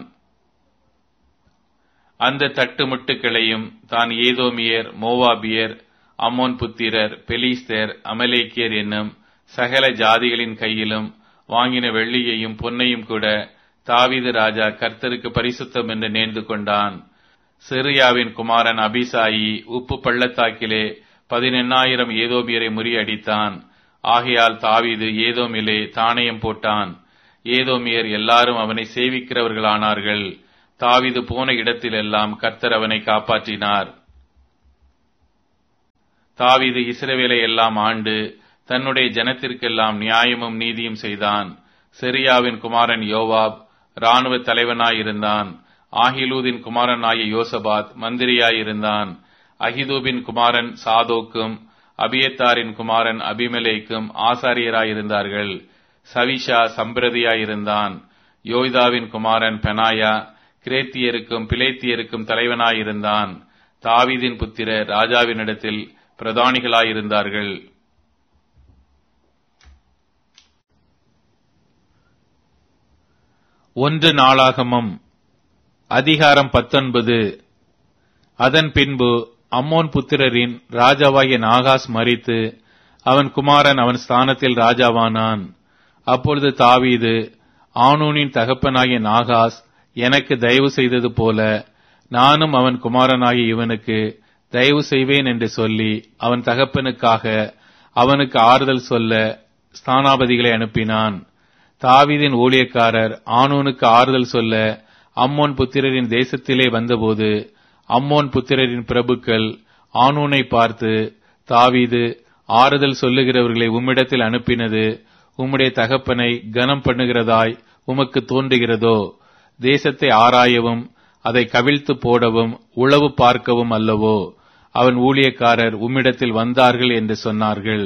அந்த தட்டு முட்டுக்களையும் தான் ஏதோமியர், மோவாபியர், அம்மோன் புத்திரர், பெலிஸ்தர், அமலேக்கியர் என்னும் சகல ஜாதிகளின் கையிலும் வாங்கின வெள்ளியையும் பொன்னையும் கூட தாவீது ராஜா கர்த்தருக்கு பரிசுத்தம் என்று நேர்ந்து கொண்டான். சிரியாவின் குமாரன் அபிசாயி உப்பு பள்ளத்தாக்கிலே பதினெண்ணாயிரம் ஏதோமியரை முறியடித்தான். ஆகையால் தாவீது ஏதோமிலே தானியம் போட்டான். ஏதோமியர் எல்லாரும் அவனை சேவிக்கிறவர்களானார்கள். தாவீது போன இடத்திலெல்லாம் கர்த்தர் அவனை காப்பாற்றினார். தாவீது இஸ்ரவேலை எல்லாம் ஆண்டு தன்னுடைய ஜனத்திற்கெல்லாம் நியாயமும் நீதியும் செய்தான். செரியாவின் குமாரன் யோவாப் இராணுவ தலைவனாயிருந்தான். ஆகிலூதின் குமாரனாகிய யோசபாத் மந்திரியாயிருந்தான். அகிதூபின் குமாரன் சாதோக்கும் அபியத்தாரின் குமாரன் அபிமெலேக்கும் ஆசாரியராயிருந்தார்கள். சவிஷா சம்பிரதியாயிருந்தான். யோய்தாவின் குமாரன் பெனாயா கிரேத்தியருக்கும் பிலேத்தியருக்கும் தலைவனாயிருந்தான். தாவீதின் புத்திரர் ராஜாவினிடத்தில் பிரதானிகளாயிருந்தார்கள். ஒன்று நாளாகமம் அதிகாரம் பத்தொன்பது. அதன் பின்பு அம்மோன் புத்திரரின் ராஜாவாகிய நாகாஸ் மரித்து அவன் குமாரன் அவன் ஸ்தானத்தில் ராஜாவானான். அப்பொழுது தாவீது, ஆனூனின் தகப்பனாகிய நாகாஸ் எனக்கு தயவு செய்தது போல நானும் அவன் குமாரனாகிய இவனுக்கு தயவு செய்வேன் என்று சொல்லி அவன் தகப்பனுக்காக அவனுக்கு ஆறுதல் சொல்ல ஸ்தானாபதிகளை அனுப்பினான். தாவீதின் ஊழியக்காரர் ஆனூனுக்கு ஆறுதல் சொல்ல அம்மோன் புத்திரரின் தேசத்திலே வந்தபோது அம்மோன் புத்திரரின் பிரபுக்கள் ஆனூனை பார்த்து, தாவீது ஆறுதல் சொல்லுகிறவர்களை உம்மிடத்தில் அனுப்பினது உம்முடைய தகப்பனை கனம் பண்ணுகிறதாய் உமக்கு தோன்றுகிறதோ? தேசத்தை ஆராயவும் அதை கவிழ்த்து போடவும் உளவு பார்க்கவும் அல்லவோ அவன் ஊழியக்காரர் உம்மிடத்தில் வந்தார்கள் என்று சொன்னார்கள்.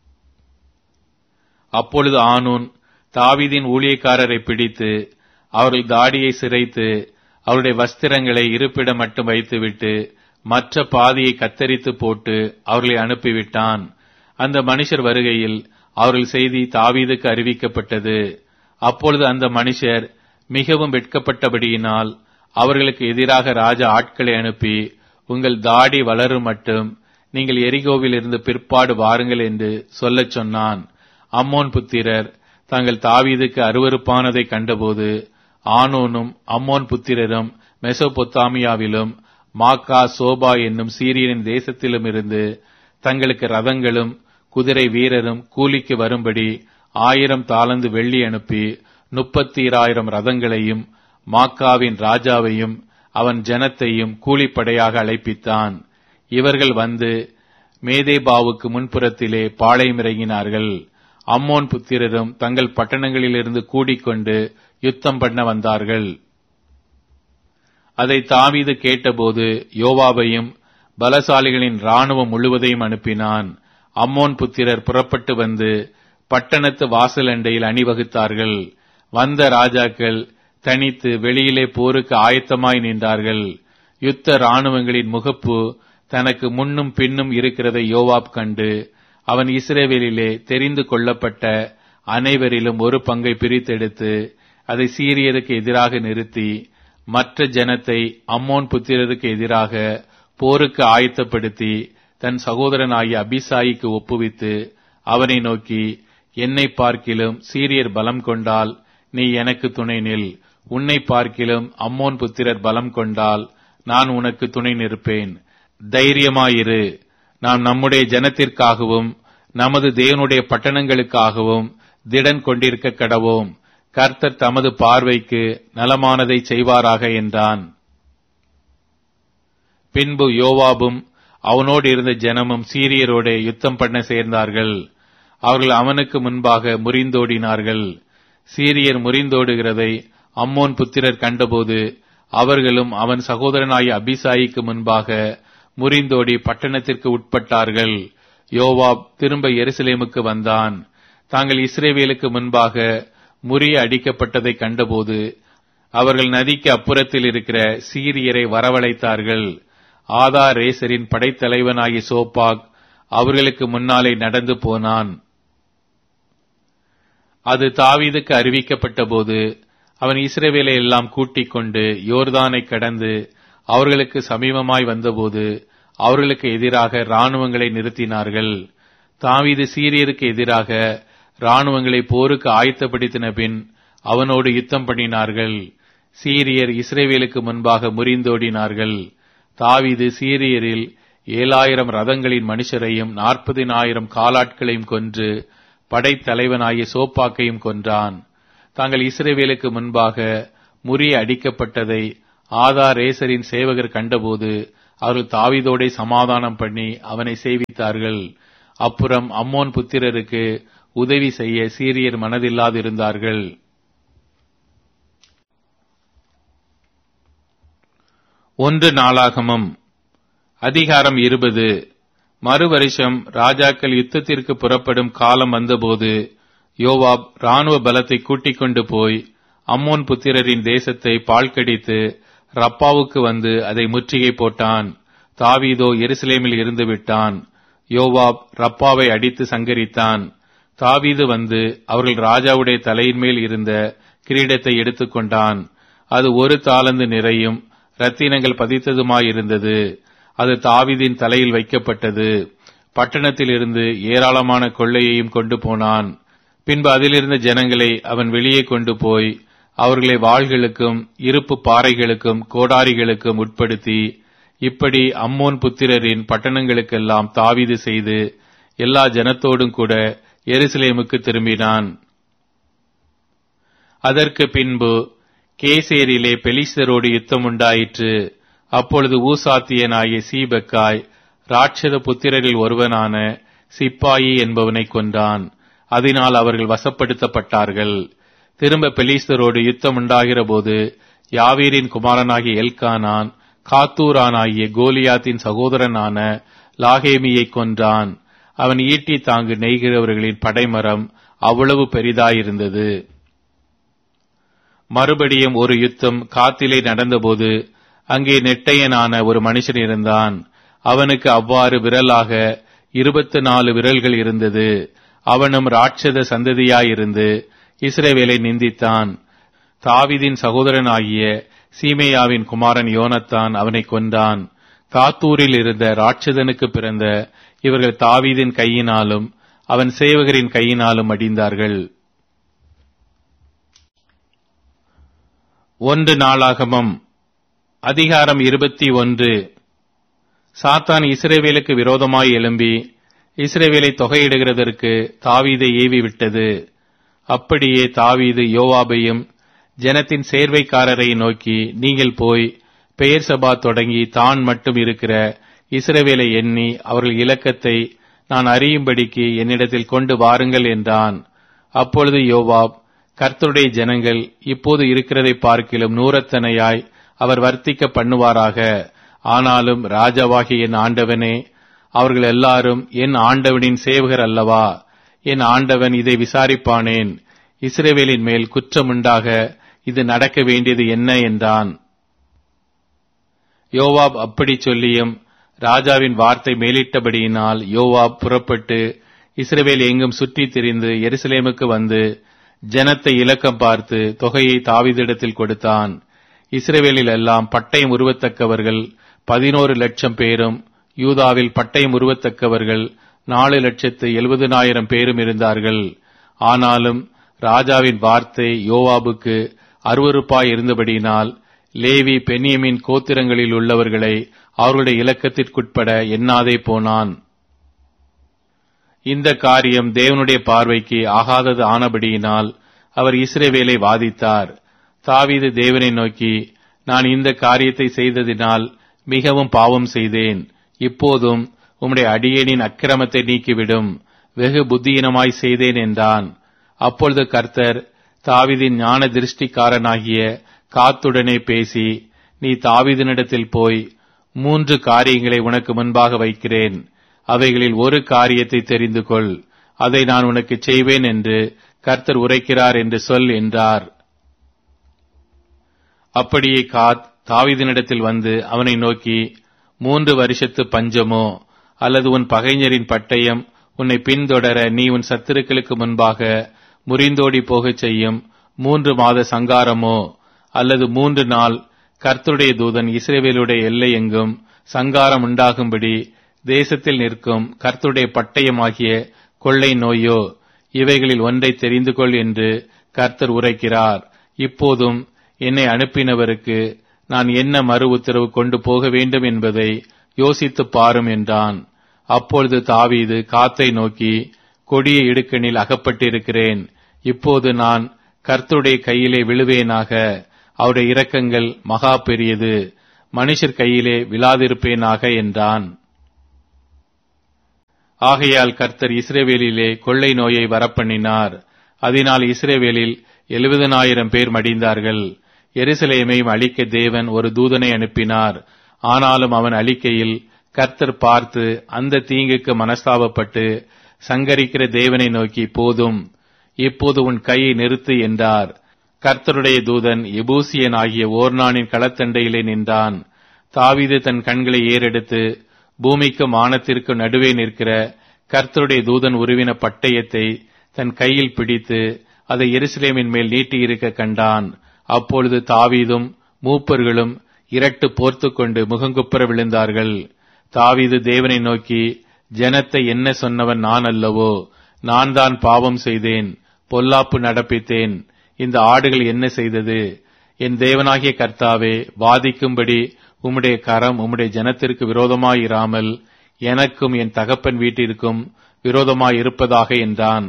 அப்பொழுது ஆனூன் தாவீதின் ஊழியக்காரரை பிடித்து அவர்கள் தாடியை சிரைத்து அவருடைய வஸ்திரங்களை இருப்பிடம் மட்டும் வைத்துவிட்டு மற்ற பாதியை கத்தரித்து போட்டு அவர்களை அனுப்பிவிட்டான். அந்த மனுஷர் வருகையில் அவர்கள் செய்தி தாவீதுக்கு அறிவிக்கப்பட்டது. அப்பொழுது அந்த மனுஷர் மிகவும் வெட்கப்பட்டபடியினால் அவர்களுக்கு எதிராக ராஜா ஆட்களை அனுப்பி, உங்கள் தாடி வளரும் மட்டும் நீங்கள் எரிகோவில் இருந்து பிற்பாடு வாருங்கள் என்று சொல்லச் சொன்னான். அம்மோன் புத்திரர் தாங்கள் தாவீதுக்கு அருவருப்பானதை கண்டபோது ஆனூனும் அம்மோன் புத்திரரும் மெசொப்பொத்தாமியாவிலும் மாக்கா சோபா என்னும் சீரியரின் தேசத்திலும் இருந்து தங்களுக்கு ரதங்களும் குதிரை வீரரும் கூலிக்கு வரும்படி ஆயிரம் தாலந்து வெள்ளி அனுப்பி முப்பத்தி ஆயிரம் ரதங்களையும் மாக்காவின் ராஜாவையும் அவன் ஜனத்தையும் கூலிப்படையாக அழைப்பித்தான். இவர்கள் வந்து மேதேபாவுக்கு முன்புறத்திலே பாளையம் இறங்கினார்கள். அம்மோன் புத்திரரும் தங்கள் பட்டணங்களிலிருந்து கூடிக்கொண்டு யுத்தம் பண்ண வந்தார்கள். அதை தாவீது கேட்டபோது யோவாபையும் பலசாலிகளின் இராணுவம் முழுவதையும் அனுப்பினான். அம்மோன் புத்திரர் புறப்பட்டு வந்து பட்டணத்து வாசல் அண்டையில் அணிவகுத்தார்கள். வந்த ராஜாக்கள் தனித்து வெளியிலே போருக்கு ஆயத்தமாய் நின்றார்கள். யுத்த இராணுவங்களின் முகப்பு தனக்கு முன்னும் பின்னும் இருக்கிறதை யோவாப் கண்டு அவன் இஸ்ரவேலிலே தெரிந்து கொள்ளப்பட்ட அனைவரிலும் ஒரு பங்கை பிரித்தெடுத்து அதை சீரியருக்கு எதிராக நிறுத்தி மற்ற ஜனத்தை அம்மோன் புத்திரருக்கு எதிராக போருக்கு ஆயத்தப்படுத்தி தன் சகோதரனாகிய அபிசாயிக்கு ஒப்புவித்து அவனை நோக்கி, என்னை பார்க்கிலும் சீரியர் பலம் கொண்டால் நீ எனக்கு துணை நில், உன்னை பார்க்கிலும் அம்மோன் புத்திரர் பலம் கொண்டால் நான் உனக்கு துணை நிற்பேன். தைரியமாயிரு, நாம் நம்முடைய ஜனத்திற்காகவும் நமது தேவனுடைய பட்டணங்களுக்காகவும் திடன் கொண்டிருக்க கடவோம். கர்த்தர் தமது பார்வைக்கு நலமானதை செய்வாராக என்றான். பின்பு யோவாபும் அவனோடு இருந்த ஜனமும் சீரியரோட யுத்தம் பண்ண சேர்ந்தார்கள். அவர்கள் அவனுக்கு முன்பாக முறிந்தோடினார்கள். சீரியர் முறிந்தோடுகிறதை அம்மோன் புத்திரர் கண்டபோது அவர்களும் அவன் சகோதரனாகிய அபிசாயிக்கு முன்பாக முறிந்தோடி பட்டணத்திற்கு உட்பட்டார்கள். யோவாப் திரும்ப எருசலேமுக்கு வந்தான். தாங்கள் இஸ்ரவேலுக்கு முன்பாக முறிய அடிக்கப்பட்டதை கண்டபோது அவர்கள் நதிக்கு அப்புறத்தில் இருக்கிற சீரியரை வரவழைத்தார்கள். ஆதா ரேசரின் படைத்தலைவனாகிய சோப்பாக் அவர்களுக்கு முன்னாலே நடந்து போனான். அது தாவீதுக்கு அறிவிக்கப்பட்ட போது அவன் இஸ்ரவேலை எல்லாம் கூட்டிக் கொண்டு யோர்தானை கடந்து அவர்களுக்கு சமீபமாய் வந்தபோது அவர்களுக்கு எதிராக இராணுவங்களை நிறுத்தினார்கள். தாவீது சீரியருக்கு எதிராக இராணுவங்களை போருக்கு ஆயத்தப்படுத்தின பின் அவனோடு யுத்தம் பண்ணினார்கள். சீரியர் இஸ்ரவேலுக்கு முன்பாக முறிந்தோடினார்கள். தாவீது சீரியரில் ஏழாயிரம் ரதங்களின் மனுஷரையும் நாற்பதினாயிரம் காலாட்களையும் கொன்று படைத்தலைவனாகிய சோப்பாக்கையும் கொன்றான். தாங்கள் இஸ்ரவேலுக்கு முன்பாக முறிய அடிக்கப்பட்டதை ஆதாரேசரின் சேவகர் கண்டபோது அவர்கள் தாவீதோடே சமாதானம் பண்ணி அவனை சேவித்தார்கள். அப்புறம் அம்மோன் புத்திரருக்கு உதவி செய்ய சீரியர் மனதில்லாதிருந்தார்கள். ஒன்று நாளாகமம் அதிகாரம் இருபது. மறு வருஷம் ராஜாக்கள் யுத்தத்திற்கு புறப்படும் காலம் வந்தபோது யோவாப் ராணுவ பலத்தை கூட்டிக் கொண்டு போய் அம்மோன் புத்திரரின் தேசத்தை பாழ்கடித்து ரப்பாவுக்கு வந்து அதை முற்றுகை போட்டான். தாவீதோ எருசலேமில் இருந்து விட்டான். யோவாப் ரப்பாவை அடித்து சங்கரித்தான். தாவீது வந்து அவர்கள் ராஜாவுடைய தலையின் மேல் இருந்த கிரீடத்தை எடுத்துக்கொண்டான். அது ஒரு தாலந்து நிறையும் இரத்தினங்கள் பதித்ததுமாயிருந்தது. அது தாவீதின் தலையில் வைக்கப்பட்டது. பட்டணத்தில் இருந்து ஏராளமான கொள்ளையையும் கொண்டு போனான். பின்பு அதிலிருந்த ஜனங்களை அவன் வெளியே கொண்டு போய் அவர்களை வாள்களுக்கும் இருப்பு பாறைகளுக்கும் கோடாரிகளுக்கும் உட்படுத்தி இப்படி அம்மோன் புத்திரரின் பட்டணங்களுக்கெல்லாம் தாவீது செய்து எல்லா ஜனத்தோடும் கூட எருசலேமுக்கு திரும்பினான். அதற்கு பின்பு கேசேரிலே பெலிஸ்தரோடு யுத்தம் உண்டாயிற்று. அப்பொழுது ஊசாத்தியனாகிய சீபக்காய் ராட்சத புத்திரரில் ஒருவனான சிப்பாயி என்பவனை கொன்றான். அதனால் அவர்கள் வசப்படுத்தப்பட்டார்கள். திரும்ப பெலிஸ்தரோடு யுத்தம் உண்டாகிற போது யாவீரின் குமாரனாகிய எல்கானான் காத்தூரானாகிய கோலியாத்தின் சகோதரனான லாகேமியை கொன்றான். அவன் ஈட்டி தாங்கு நெய்கிறவர்களின் படைமரம் அவ்வளவு பெரிதாயிருந்தது. மறுபடியும் ஒரு யுத்தம் காத்திலே நடந்தபோது அங்கே நெட்டையனான ஒரு மனுஷன் இருந்தான். அவனுக்கு அவ்வாறு விரலாக இருபத்து நாலு விரல்கள் இருந்தது. அவனும் ராட்சத சந்ததியாயிருந்து இஸ்ரவேலை நிந்தித்தான். தாவீதின் சகோதரனாகிய சீமேயாவின் குமாரன் யோனத்தான் அவனை கொன்றான். காத்தூரில் இருந்த ராட்சதனுக்கு பிறந்த இவர்கள் தாவீதின் கையினாலும் அவன் சேவகரின் கையினாலும் அடிந்தார்கள். ஒன்று நாளாகமம் அதிகாரம் இருபத்தி ஒன்று. சாத்தான் இஸ்ரவேலுக்கு விரோதமாய் எழும்பி இஸ்ரவேலை தொகையிடுகிறதற்கு தாவீதை ஏவி விட்டது. அப்படியே தாவீது யோவாபையும் ஜனத்தின் சேர்வைக்காரரை நோக்கி, நீங்கள் போய் பெயர்சபா தொடங்கி தான் மட்டும் இருக்கிற இஸ்ரவேலை எண்ணி அவர்கள் இலக்கத்தை நான் அறியும்படிக்கு என்னிடத்தில் கொண்டு வாருங்கள் என்றான். அப்பொழுது யோவாப், கர்த்தருடைய ஜனங்கள் இப்போது இருக்கிறதை பார்க்கிலும் நூறத்தனையாய் அவர் வர்த்திக்க பண்ணுவாராக. ஆனாலும் ராஜாவாகிய என் ஆண்டவனே, அவர்கள் எல்லாரும் என் ஆண்டவனின் சேவகர் அல்லவா? என் ஆண்டவன் இதை விசாரிப்பானேன்? இஸ்ரவேலின் மேல் குற்றமுண்டாக இது நடக்க வேண்டியது என்ன என்றான். யோவாப் அப்படி சொல்லியும் ராஜாவின் வார்த்தை மேலிட்டபடியினால் யோவாப் புறப்பட்டு இஸ்ரவேல் எங்கும் சுற்றித் திரிந்து எருசலேமுக்கு வந்து ஜனத்தை இலக்கம் பார்த்து தொகையை தாவீதிடத்தில் கொடுத்தான். இஸ்ரவேலில் எல்லாம் பட்டயம் உருவத்தக்கவர்கள் பதினோரு லட்சம் பேரும் யூதாவில் பட்டயம் உருவத்தக்கவர்கள் நாலு லட்சத்து எழுபதுனாயிரம் பேரும் இருந்தார்கள். ஆனாலும் ராஜாவின் வார்த்தை யோவாபுக்கு அருவருப்பாய் இருந்தபடியினால் லேவி பென்யமீன் கோத்திரங்களில் உள்ளவர்களை அவருடைய இலக்கத்திற்குட்பட எண்ணாதே போனான். இந்த காரியம் தேவனுடைய பார்வைக்கு ஆகாதது ஆனபடியினால் அவர் இஸ்ரவேலை வாதித்தார். தாவீது தேவனை நோக்கி, நான் இந்த காரியத்தை செய்ததினால் மிகவும் பாவம் செய்தேன். இப்போதும் உம்முடைய அடியேனின் அக்கிரமத்தை நீக்கிவிடும். வெகு புத்தியினமாய் செய்தேன் என்றான். அப்பொழுது கர்த்தர் தாவீதின் ஞான திருஷ்டிக்காரனாகிய காத்துடனே பேசி, நீ தாவீதினிடத்தில் போய் மூன்று காரியங்களை உனக்கு முன்பாக வைக்கிறேன். அவைகளில் ஒரு காரியத்தை தெரிந்து கொள். அதை நான் உனக்கு செய்வேன் என்று கர்த்தர் உரைக்கிறார் என்று சொல் என்றார். அப்படியே காத் தாவீதினிடத்தில் வந்து அவனை நோக்கி, மூன்று வருஷத்து பஞ்சமோ அல்லது உன் பகைஞரின் பட்டயம் உன்னை பின்தொடர நீ உன் சத்துருக்களுக்கு முன்பாக முறிந்தோடி போகச் செய்யும் மூன்று மாத சங்காரமோ அல்லது மூன்று நாள் கர்த்தருடைய தூதன் இஸ்ரவேலுடைய எல்லை எங்கும் சங்காரம் உண்டாகும்படி தேசத்தில் நிற்கும் கர்த்தருடைய பட்டயமாகிய கொள்ளை நோயோ, இவைகளில் ஒன்றை தெரிந்து கொள் என்று கர்த்தர் உரைக்கிறார். இப்போதும் என்னை அனுப்பினவருக்கு நான் என்ன மறு உத்தரவு கொண்டு போக வேண்டும் என்பதை யோசித்துப் பாரும் என்றான். அப்பொழுது தாவீது காத்தை நோக்கி, கொடிய இடுக்கணில் அகப்பட்டிருக்கிறேன். இப்போது நான் கர்த்தருடைய கையிலே விழுவேனாக. அவருடைய இரக்கங்கள் மகா பெரியது, மனுஷர் கையிலே விழாதிருப்பேனாக என்றான். ஆகையால் கர்த்தர் இஸ்ரவேலிலே கொள்ளை நோயை வரப்பண்ணினார். அதனால் இஸ்ரவேலில் எழுபதனாயிரம் பேர் மடிந்தார்கள். எருசலேமையும் அழிக்க தேவன் ஒரு தூதனை அனுப்பினார். ஆனாலும் அவன் அழிக்கையில் கர்த்தர் பார்த்து அந்த தீங்குக்கு மனஸ்தாபப்பட்டு சங்கரிக்கிற தேவனை நோக்கி, போதும், இப்போது உன் கையை நிறுத்து என்றார். கர்த்தருடைய தூதன் எபூசியன் ஆகிய ஓர்னானின் களத்தண்டையிலே நின்றான். தாவீது தன் கண்களை ஏறெடுத்து பூமிக்கும் வானத்திற்கும் நடுவே நிற்கிற கர்த்தருடைய தூதன் உருவின பட்டயத்தை தன் கையில் பிடித்து அதை எருசலேமின் மேல் நீட்டியிருக்க கண்டான். அப்பொழுது தாவீதும் மூப்பர்களும் இரட்டு போர்த்து கொண்டு முகங்குப்புற விழுந்தார்கள். தாவீது தேவனை நோக்கி, ஜனத்தை என்ன சொன்னவன் நான் அல்லவோ? நான் தான் பாவம் செய்தேன், பொல்லாப்பு நடப்பித்தேன். இந்த ஆடுகள் என்ன செய்தது? என் தேவனாகிய கர்த்தாவே, வாதிக்கும்படி உம்முடைய கரம் உம்முடைய ஜனத்திற்கு விரோதமாயிராமல் எனக்கும் என் தகப்பன் வீட்டிற்கும் விரோதமாயிருப்பதாக என்றான்.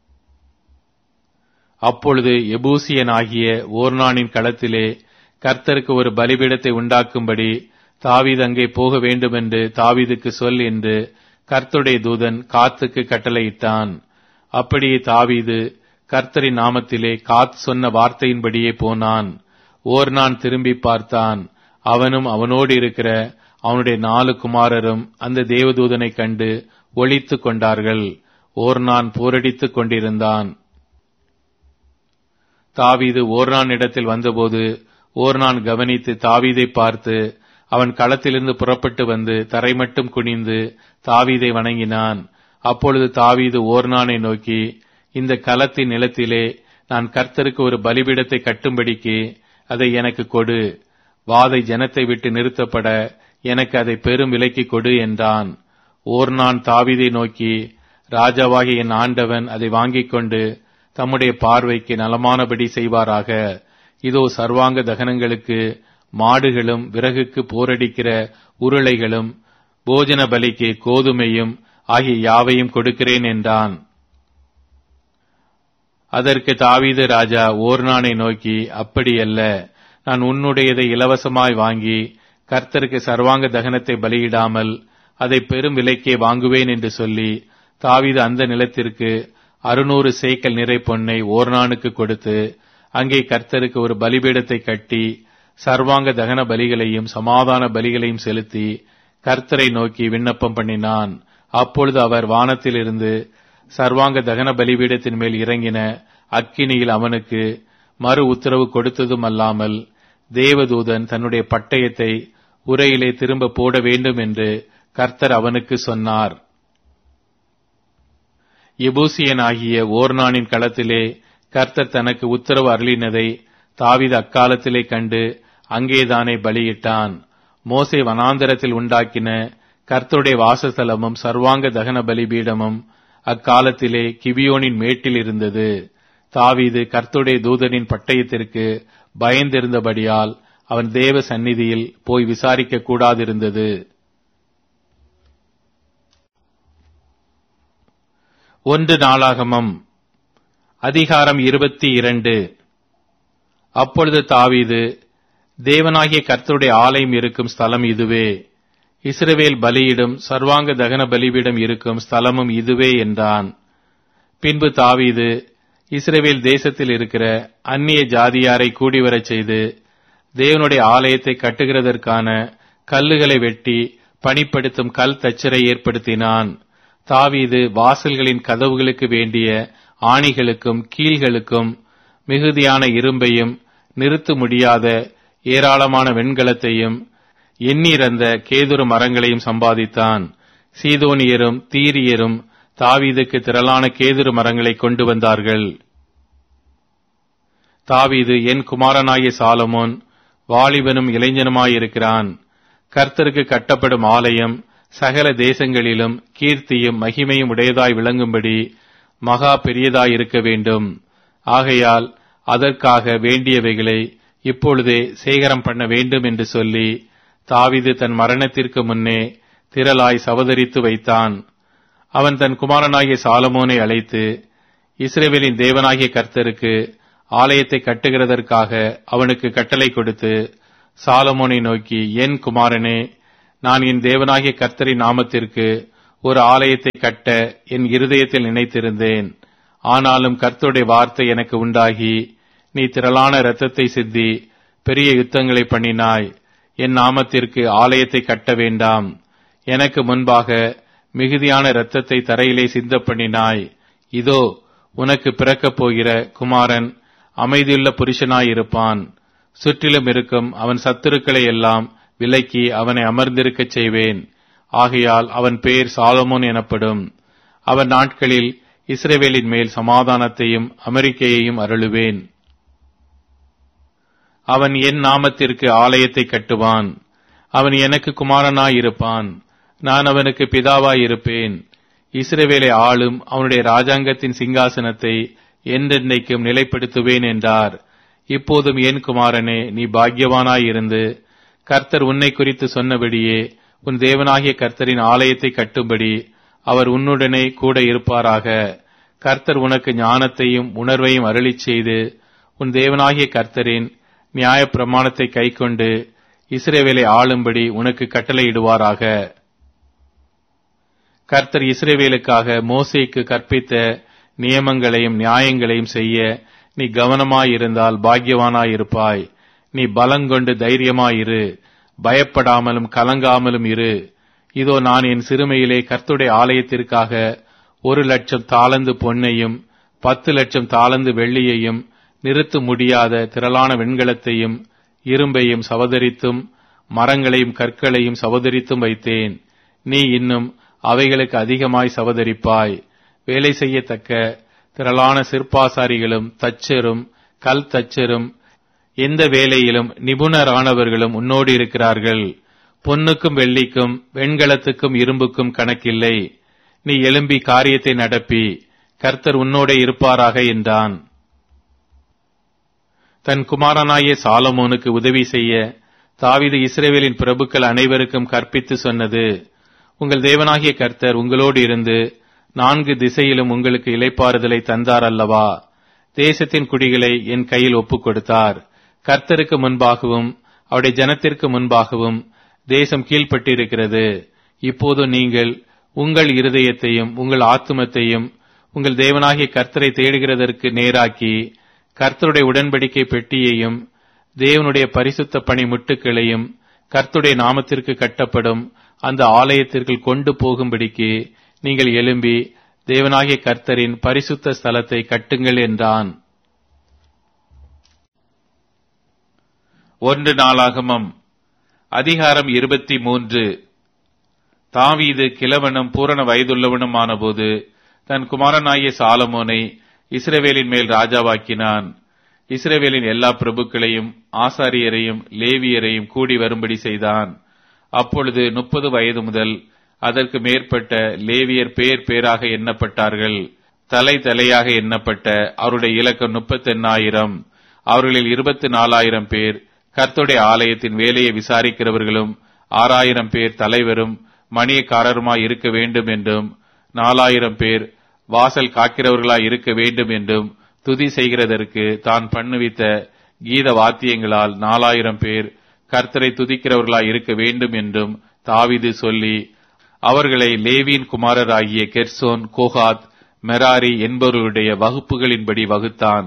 அப்பொழுது எபூசியன் ஆகிய ஓர்னானின் களத்திலே கர்த்தருக்கு ஒரு பலிபீடத்தை உண்டாக்கும்படி தாவீது அங்கே போக வேண்டுமென்று தாவீதுக்கு சொல் என்று கர்த்தருடைய தூதன் காத்துக்கு கட்டளையிட்டான். அப்படியே தாவீது கர்த்தரின் நாமத்திலே காத் சொன்ன வார்த்தையின்படியே போனான். ஓர்னான் திரும்பி பார்த்தான். அவனும் அவனோடு இருக்கிற அவனுடைய நாலு குமாரரும் அந்த தேவதூதனை கண்டு ஒளித்துக் கொண்டார்கள். ஓர்னான் போரடித்துக் கொண்டிருந்தான். தாவீது ஓர்னான் இடத்தில் வந்தபோது ஓர்னான் கவனித்து தாவீதை பார்த்து அவன் களத்திலிருந்து புறப்பட்டு வந்து தரைமட்டும் குனிந்து தாவீதை வணங்கினான். அப்பொழுது தாவீது ஓர்னானை நோக்கி, இந்த களத்தின் நிலத்திலே நான் கர்த்தருக்கு ஒரு பலிபீடத்தை கட்டும்படிக்கு அதை எனக்கு கொடு. வாதை ஜனத்தை விட்டு நிறுத்தப்பட எனக்கு அதை பெரும் விலைக்கு கொடு என்றான். ஓர்னான் தாவீதை நோக்கி, ராஜாவாகிய என் ஆண்டவன் அதை வாங்கிக் கொண்டு தம்முடைய பார்வைக்கு நலமானபடி செய்வாராக. இதோ சர்வாங்க தகனங்களுக்கு மாடுகளும் விறகுக்கு போரடிக்கிற உருளைகளும் போஜன பலிக்கு கோதுமையும் ஆகிய யாவையும் கொடுக்கிறேன் என்றான். அதற்கு தாவீது ராஜா ஓர்னானை நோக்கி, அப்படியல்ல, நான் உன்னுடையதை இலவசமாய் வாங்கி கர்த்தருக்கு சர்வாங்க தகனத்தை பலியிடாமல் அதை பெரும் விலைக்கே வாங்குவேன் என்று சொல்லி தாவீது அந்த நிலத்திற்கு அறுநூறு சேக்கல் நிறை பொன்னை ஓர்னானுக்கு கொடுத்து அங்கே கர்த்தருக்கு ஒரு பலிபீடத்தை கட்டி சர்வாங்க தகன பலிகளையும் சமாதான பலிகளையும் செலுத்தி கர்த்தரை நோக்கி விண்ணப்பம் பண்ணினான். அப்பொழுது அவர் வானத்திலிருந்து சர்வாங்க தகன பலிபீடத்தின் மேல் இறங்கின அக்கினியில் அவனுக்கு மறு உத்தரவு கொடுத்ததும் அல்லாமல் தேவதூதன் தன்னுடைய பட்டயத்தை உரையிலே திரும்ப போட வேண்டும் என்று கர்த்தர் அவனுக்கு சொன்னார். எபூசியன் ஆகிய ஓர்னானின் களத்திலே கர்த்தர் தனக்கு உத்தரவு அருளினதை தாவீது அக்காலத்திலே கண்டு அங்கேதானே பலியிட்டான். மோசே வனாந்தரத்தில் உண்டாக்கின கர்த்தருடைய வாசஸ்தலமும் சர்வாங்க தகன பலிபீடமும் அக்காலத்திலே கிபியோனின் மேட்டில் இருந்தது. தாவீது கர்த்தருடைய தூதனின் பட்டயத்திற்கு பயந்திருந்தபடியால் அவன் தேவ சந்நிதியில் போய் விசாரிக்க கூடாதிருந்தது. ஒன்று நாளாகமம் அதிகாரம் இருபத்தி இரண்டு. அப்பொழுது தாவீது, தேவனாகிய கர்த்தருடைய ஆலயம் இருக்கும் ஸ்தலம் இதுவே, இஸ்ரவேல் பலியிடும் சர்வாங்க தகன பலிபீடம் இருக்கும் ஸ்தலமும் இதுவே என்றான். பின்பு தாவீது இஸ்ரவேல் தேசத்தில் இருக்கிற அந்நிய ஜாதியாரை கூடிவரச் செய்து தேவனுடைய ஆலயத்தை கட்டுகிறதற்கான கல்லுகளை வெட்டி பணிப்படுத்தும் கல் தச்சரை ஏற்படுத்தினான். தாவீது வாசல்களின் கதவுகளுக்கு வேண்டிய ஆணிகளுக்கும் கீழ்களுக்கும் மிகுதியான இரும்பையும் நிறுத்த முடியாத ஏராளமான வெண்கலத்தையும் எண்ணிறந்த கேதுரு மரங்களையும் சம்பாதித்தான். சீதோனியரும் தீரியரும் தாவீதுக்கு திரளான கேதுரு மரங்களை கொண்டு வந்தார்கள். தாவீது, என் குமாரனாகிய சாலமோன் வாலிபனும் இளைஞனுமாயிருக்கிறான். கர்த்தருக்கு கட்டப்படும் ஆலயம் சகல தேசங்களிலும் கீர்த்தியும் மகிமையும் உடையதாய் விளங்கும்படி மகா பெரியதாயிருக்க வேண்டும். ஆகையால் அதற்காக வேண்டியவைகளை இப்பொழுதே சேகரம் பண்ண வேண்டும் என்று சொல்லி தாவீது தன் மரணத்திற்கு முன்னே திரளாய் சவதரித்து வைத்தான். அவன் தன் குமாரனாகிய சாலமோனை அழைத்து, இஸ்ரவேலின் தேவனாகிய கர்த்தருக்கு ஆலயத்தை கட்டுகிறதற்காக அவனுக்கு கட்டளை கொடுத்து சாலமோனை நோக்கி, என் குமாரனே, நான் என் தேவனாகிய கர்த்தரின் நாமத்திற்கு ஒரு ஆலயத்தை கட்ட என் இருதயத்தில் நினைத்திருந்தேன். ஆனாலும் கர்த்தருடைய வார்த்தை எனக்கு உண்டாகி, நீ திரளான இரத்தத்தை சிந்தி பெரிய யுத்தங்களை பண்ணினாய். என் நாமத்திற்கு ஆலயத்தை கட்ட வேண்டாம். எனக்கு முன்பாக மிகுதியான இரத்தத்தை தரையிலே சிந்த பண்ணினாய். இதோ, உனக்கு பிறக்கப் போகிற குமாரன் அமைதியுள்ள புருஷனாயிருப்பான். சுற்றிலும் இருக்கும் அவன் சத்துருக்களை எல்லாம் விலக்கி அவனை அமர்ந்திருக்கச் செய்வேன். ஆகையால் அவன் பெயர் சாலமோன் எனப்படும். அவன் நாட்களில் இஸ்ரவேலின் மேல் சமாதானத்தையும் அமெரிக்கையையும் அருளுவேன். அவன் என் நாமத்திற்கு ஆலயத்தை கட்டுவான். அவன் எனக்கு குமாரனாயிருப்பான். நான் அவனுக்கு பிதாவாயிருப்பேன். இஸ்ரவேலை ஆளும் அவனுடைய ராஜாங்கத்தின் சிங்காசனத்தை என்றென்றைக்கும் நிலைப்படுத்துவேன் என்றார். இப்போதும் என் குமாரனே, நீ பாக்கியவானாயிருந்து கர்த்தர் உன்னை குறித்து சொன்னபடியே உன் தேவனாகிய கர்த்தரின் ஆலயத்தை கட்டும்படி அவர் உன்னுடனே கூட இருப்பாராக. கர்த்தர் உனக்கு ஞானத்தையும் உணர்வையும் அருளிச் செய்து உன் தேவனாகிய கர்த்தரின் நியாய பிரமாணத்தை கைக்கொண்டு இஸ்ரவேலை ஆளும்படி உனக்கு கட்டளையிடுவாராக. கர்த்தர் இஸ்ரவேலுக்காக மோசேக்கு கற்பித்த நியமங்களையும் நியாயங்களையும் செய்ய நீ கவனமாயிருந்தால் பாக்கியவானாயிருப்பாய். நீ பலங்கொண்டு தைரியமாயிரு, பயப்படாமலும் கலங்காமலும் இரு. இதோ, நான் என் சிறுமையிலே கர்த்தருடைய ஆலயத்திற்காக ஒரு லட்சம் தாலந்து பொன்னையும் பத்து லட்சம் தாலந்து வெள்ளியையும் நிறுத்த முடியாத திரளான வெண்கலத்தையும் இரும்பையும் சவதரித்தும் மரங்களையும் கற்களையும் சவதரித்தும் வைத்தேன். நீ இன்னும் அவைகளுக்கு அதிகமாய் சவதரிப்பாய். வேலை செய்யத்தக்க திரளான சிற்பாசாரிகளும் தச்சரும் கல் தச்சரும் எந்த வேலையிலும் நிபுணரானவர்களும் உன்னோடு இருக்கிறார்கள். பொன்னுக்கும் வெள்ளிக்கும் வெண்கலத்துக்கும் இரும்புக்கும் கணக்கில்லை. நீ எழும்பி காரியத்தை நடப்பி கர்த்தர் உன்னோடே இருப்பாராக என்றான். தன் குமாரனாகிய சாலமோனுக்கு உதவி செய்ய தாவீது இஸ்ரவேலின் பிரபுக்கள் அனைவருக்கும் கற்பித்து சொன்னது, உங்கள் தேவனாகிய கர்த்தர் உங்களோடு இருந்து நான்கு திசையிலும் உங்களுக்கு இளைப்பாறுதலை தந்தார் அல்லவா? தேசத்தின் குடிகளை என் கையில் ஒப்புக் கொடுத்தார். கர்த்தருக்கு முன்பாகவும் அவருடைய ஜனத்திற்கு முன்பாகவும் தேசம் கீழ்ப்பட்டிருக்கிறது. இப்போது நீங்கள் உங்கள் இருதயத்தையும் உங்கள் ஆத்துமத்தையும் உங்கள் தேவனாகிய கர்த்தரை தேடுகிறதற்கு நேராக்கி கர்த்தருடைய உடன்படிக்கை பெட்டியையும் தேவனுடைய பரிசுத்த பணி முட்டுக்களையும் கர்த்தருடைய நாமத்திற்கு கட்டப்படும் அந்த ஆலயத்திற்குள் கொண்டு போகும்படிக்கு நீங்கள் எழும்பி தேவனாகிய கர்த்தரின் பரிசுத்த ஸ்தலத்தை கட்டுங்கள் என்றான். ஒன்று நாளாகமம் அதிகாரம் இருபத்தி மூன்று. தாவீது கிழவனும் பூரண வயதுள்ளவனுமான போது தன் குமாரனாகிய சாலமோனை இஸ்ரவேலின் மேல் ராஜாவாக்கினான். இஸ்ரவேலின் எல்லா பிரபுக்களையும் ஆசாரியரையும் லேவியரையும் கூடி வரும்படி செய்தான். அப்பொழுது முப்பது வயது முதல் அதற்கு மேற்பட்ட லேவியர் பேர் பேராக எண்ணப்பட்டார்கள். தலை தலையாக எண்ணப்பட்ட அவருடைய இலக்கம் முப்பத்தி எண்ணாயிரம். அவர்களில் இருபத்தி நாலாயிரம் பேர் கர்த்தருடைய ஆலயத்தின் வேலையை விசாரிக்கிறவர்களும் ஆறாயிரம் பேர் தலைவரும் மணியக்காரருமாய் இருக்க வேண்டும் என்றும் நாலாயிரம் பேர் வாசல் காக்கிறவர்களாய் இருக்க வேண்டும் என்றும் துதி செய்கிறதற்கு தான் பண்ணுவித்த கீத வாத்தியங்களால் நாலாயிரம் பேர் கர்த்தரை துதிக்கிறவர்களாய் இருக்க வேண்டும் என்றும் தாவீது சொல்லி அவர்களை லேவியின் குமாரராகிய கெர்சோன், கோகாத், மெராரி என்பவர்களுடைய வகுப்புகளின்படி வகுத்தான்.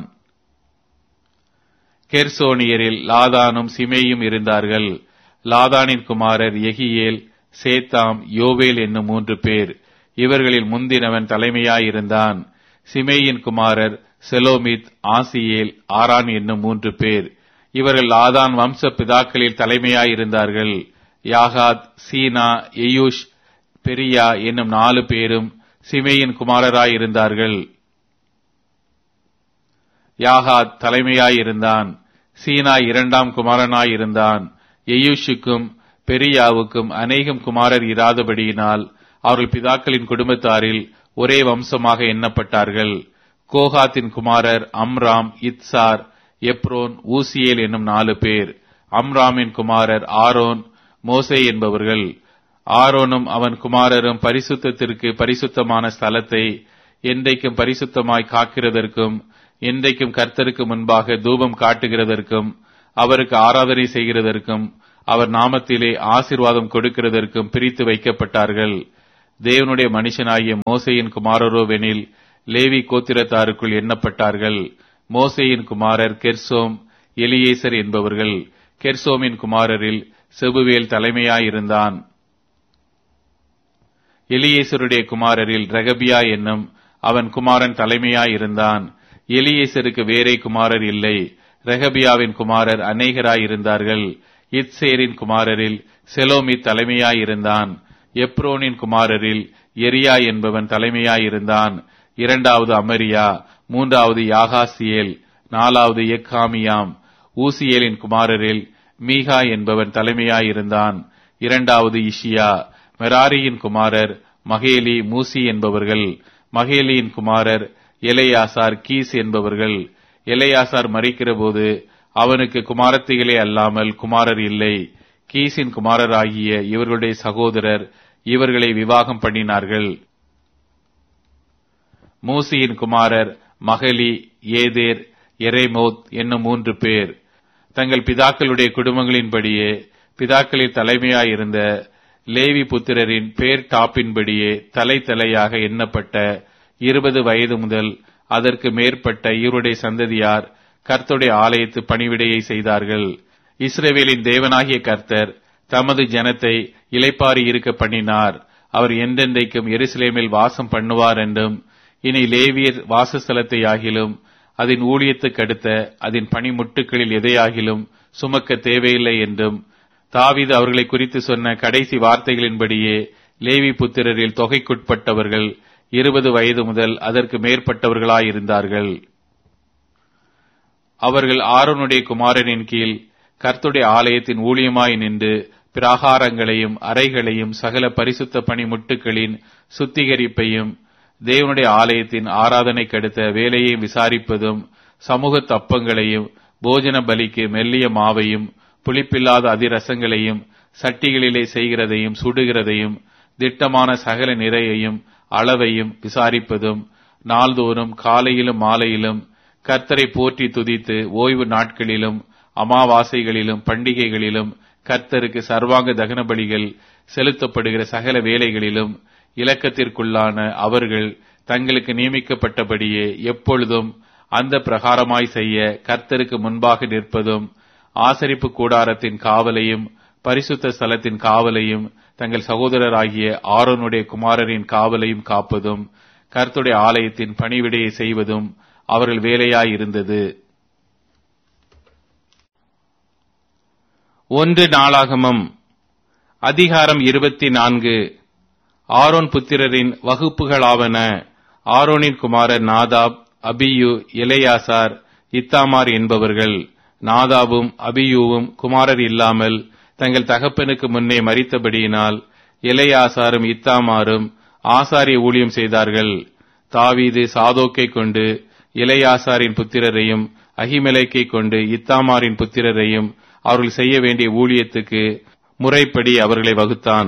கெர்சோனியரில் லாதானும் சிமேயும் இருந்தார்கள். லாதானின் குமாரர் எகியேல், சேத்தாம், யோவேல் என்னும் மூன்று பேர். இவர்களில் முந்தினவன் தலைமையாயிருந்தான். சிமேயின் குமாரர் செலோமித், ஆசியேல், ஆரான் என்னும் மூன்று பேர். இவர்கள் லாதான் வம்ச பிதாக்களில் தலைமையாயிருந்தார்கள். யாகாத், சீனா, எயூஷ், பெரியா என்னும் நாலு பேரும் சிமேயின் குமாரராயிருந்தார்கள். யாகாத் தலைமையாயிருந்தான். சீனா இரண்டாம் குமாரனாயிருந்தான். எயூஷுக்கும் பெரியாவுக்கும் அநேகம் குமாரர் இராதபடியினால் அவர்கள் பிதாக்களின் குடும்பத்தாரில் ஒரே வம்சமாக எண்ணப்பட்டார்கள். கோகாத்தின் குமாரர் அம்ராம், இத்சார், எப்ரோன், ஊசியேல் என்னும் நாலு பேர். அம்ராமின் குமாரர் ஆரோன், மோசே என்பவர்கள். ஆரோனும் அவன் குமாரரும் பரிசுத்தத்திற்கு பரிசுத்தமான ஸ்தலத்தை என்றைக்கும் பரிசுத்தமாய் காக்கிறதற்கும் இன்றைக்கும் கர்த்தருக்கு முன்பாக தூபம் காட்டுகிறதற்கும் அவருக்கு ஆராதனை செய்கிறதற்கும் அவர் நாமத்திலே ஆசீர்வாதம் கொடுக்கிறதற்கும் பிரித்து வைக்கப்பட்டார்கள். தேவனுடைய மனுஷனாகிய மோசேயின் குமாரரோவெனில் லேவி கோத்திரத்தாருக்குள் எண்ணப்பட்டார்கள். மோசேயின் குமாரர் கெர்சோம், எலியேசர் என்பவர்கள். கெர்சோமின் குமாரரில் செபுவேல் தலைமையாயிருந்தான். எலியேசருடைய குமாரரில் ரெகபியா என்னும் அவன் குமாரன் தலைமையாயிருந்தான். எலியேசருக்கு வேறே குமாரர் இல்லை. ரெகபியாவின் குமாரர் அநேகராயிருந்தார்கள். இத்சேரின் குமாரரில் செலோமித் தலைமையாயிருந்தான். எப்ரோனின் குமாரரில் எரியா என்பவன் தலைமையாயிருந்தான். இரண்டாவது அமரியா, மூன்றாவது யாகாசியேல், நாலாவது எக்காமியாம். ஊசியேலின் குமாரரில் மீகா என்பவன் தலைமையாயிருந்தான். இரண்டாவது இஷியா. மெராரியின் குமாரர் மகேலி, மூசி என்பவர்கள். மகேலியின் குமாரர் எலெயாசார், கீஸ் என்பவர்கள். எலெயாசார் மரிக்கிற போது அவனுக்கு குமாரத்திகளே அல்லாமல் குமாரர் இல்லை. கீசின் குமாரராகிய இவர்களுடைய சகோதரர் இவர்களை விவாகம் பண்ணினார்கள். மூசியின் குமாரர் மகலி, ஏதேர், எரேமோத் என்னும் மூன்று பேர். தங்கள் பிதாக்களுடைய குடும்பங்களின்படியே பிதாக்களின் தலைமையாயிருந்த லேவி புத்திரரின் பேர் டாப்பின்படியே தலை தலையாக எண்ணப்பட்ட இருபது வயது முதல் அதற்கு மேற்பட்ட இவருடைய சந்ததியார் கர்த்தருடைய ஆலயத்து பணிவிடையை செய்தார்கள். இஸ்ரவேலின் தேவனாகிய கர்த்தர் தமது ஜனத்தை இளைப்பாறி இருக்க பண்ணினார். அவர் என்றென்றைக்கும் எருசலேமில் வாசம் பண்ணுவார் என்றும், இனி லேவியர் வாசஸ்தலத்தை ஆகிலும் அதன் ஊழியத்துக்கு அடுத்த அதன் பணிமுட்டுக்களில் எதையாகிலும் சுமக்க தேவையில்லை என்றும் தாவீது அவர்களை குறித்து சொன்ன கடைசி வார்த்தைகளின்படியே லேவி புத்திரரில் தொகைக்குட்பட்டவர்கள் இருபது வயது முதல் அதற்கு மேற்பட்டவர்களாயிருந்தார்கள். அவர்கள் ஆரோனுடைய குமாரனின் கீழ் கர்த்தருடைய ஆலயத்தின் ஊழியமாய் நின்று பிராகாரங்களையும் அறைகளையும் சகல பரிசுத்த பணிமுட்டுக்களின் சுத்திகரிப்பையும் தேவனுடைய ஆலயத்தின் ஆராதனை கடுத்த வேலையை விசாரிப்பதும் சமூக தப்பங்களையும் போஜன பலிக்கு மெல்லிய மாவையும் புளிப்பில்லாத அதிரசங்களையும் சட்டிகளிலே செய்கிறதையும் சுடுகிறதையும் திட்டமான சகல நிறையையும் அளவையும் விசாரிப்பதும் நாள்தோறும் காலையிலும் மாலையிலும் கர்த்தரை போற்றி துதித்து ஓய்வு நாட்களிலும் அமாவாசைகளிலும் பண்டிகைகளிலும் கர்த்தருக்கு சர்வாங்க தகன பலிகள் செலுத்தப்படுகிற சகல வேலைகளிலும் இலக்கத்திற்குள்ளான அவர்கள் தங்களுக்கு நியமிக்கப்பட்டபடியே எப்பொழுதும் அந்த பிரகாரமாய் செய்ய கர்த்தருக்கு முன்பாக நிற்பதும் ஆசரிப்பு கூடாரத்தின் காவலையும் பரிசுத்த ஸ்தலத்தின் காவலையும் தங்கள் சகோதரராகிய ஆரோனுடைய குமாரரின் காவலையும் காப்பதும் கர்த்தருடைய ஆலயத்தின் பணிவிடையை செய்வதும் அவர்கள் வேலையாயிருந்தது. ஒன்று நாளாகமம் அதிகாரம் இருபத்தி நான்கு. ஆரோன் புத்திரரின் வகுப்புகளாவன. ஆரோனின் குமாரர் நாதாப், அபியூ, எலெயாசார், இத்தாமார் என்பவர்கள். நாதாபும் அபியூவும் குமாரர் இல்லாமல் தங்கள் தகப்பனுக்கு முன்னே மரித்தபடியினால் எலெயாசாரும் இத்தாமாரும் ஆசாரிய ஊழியம் செய்தார்கள். தாவீது சாதோக்கை கொண்டு எலெயாசாரின் புத்திரரையும் அகிமெலேக்கை கொண்டு இத்தாமாரின் புத்திரரையும் அவர்கள் செய்ய வேண்டிய ஊழியத்துக்கு முறைப்படி அவர்களை வகுத்தான்.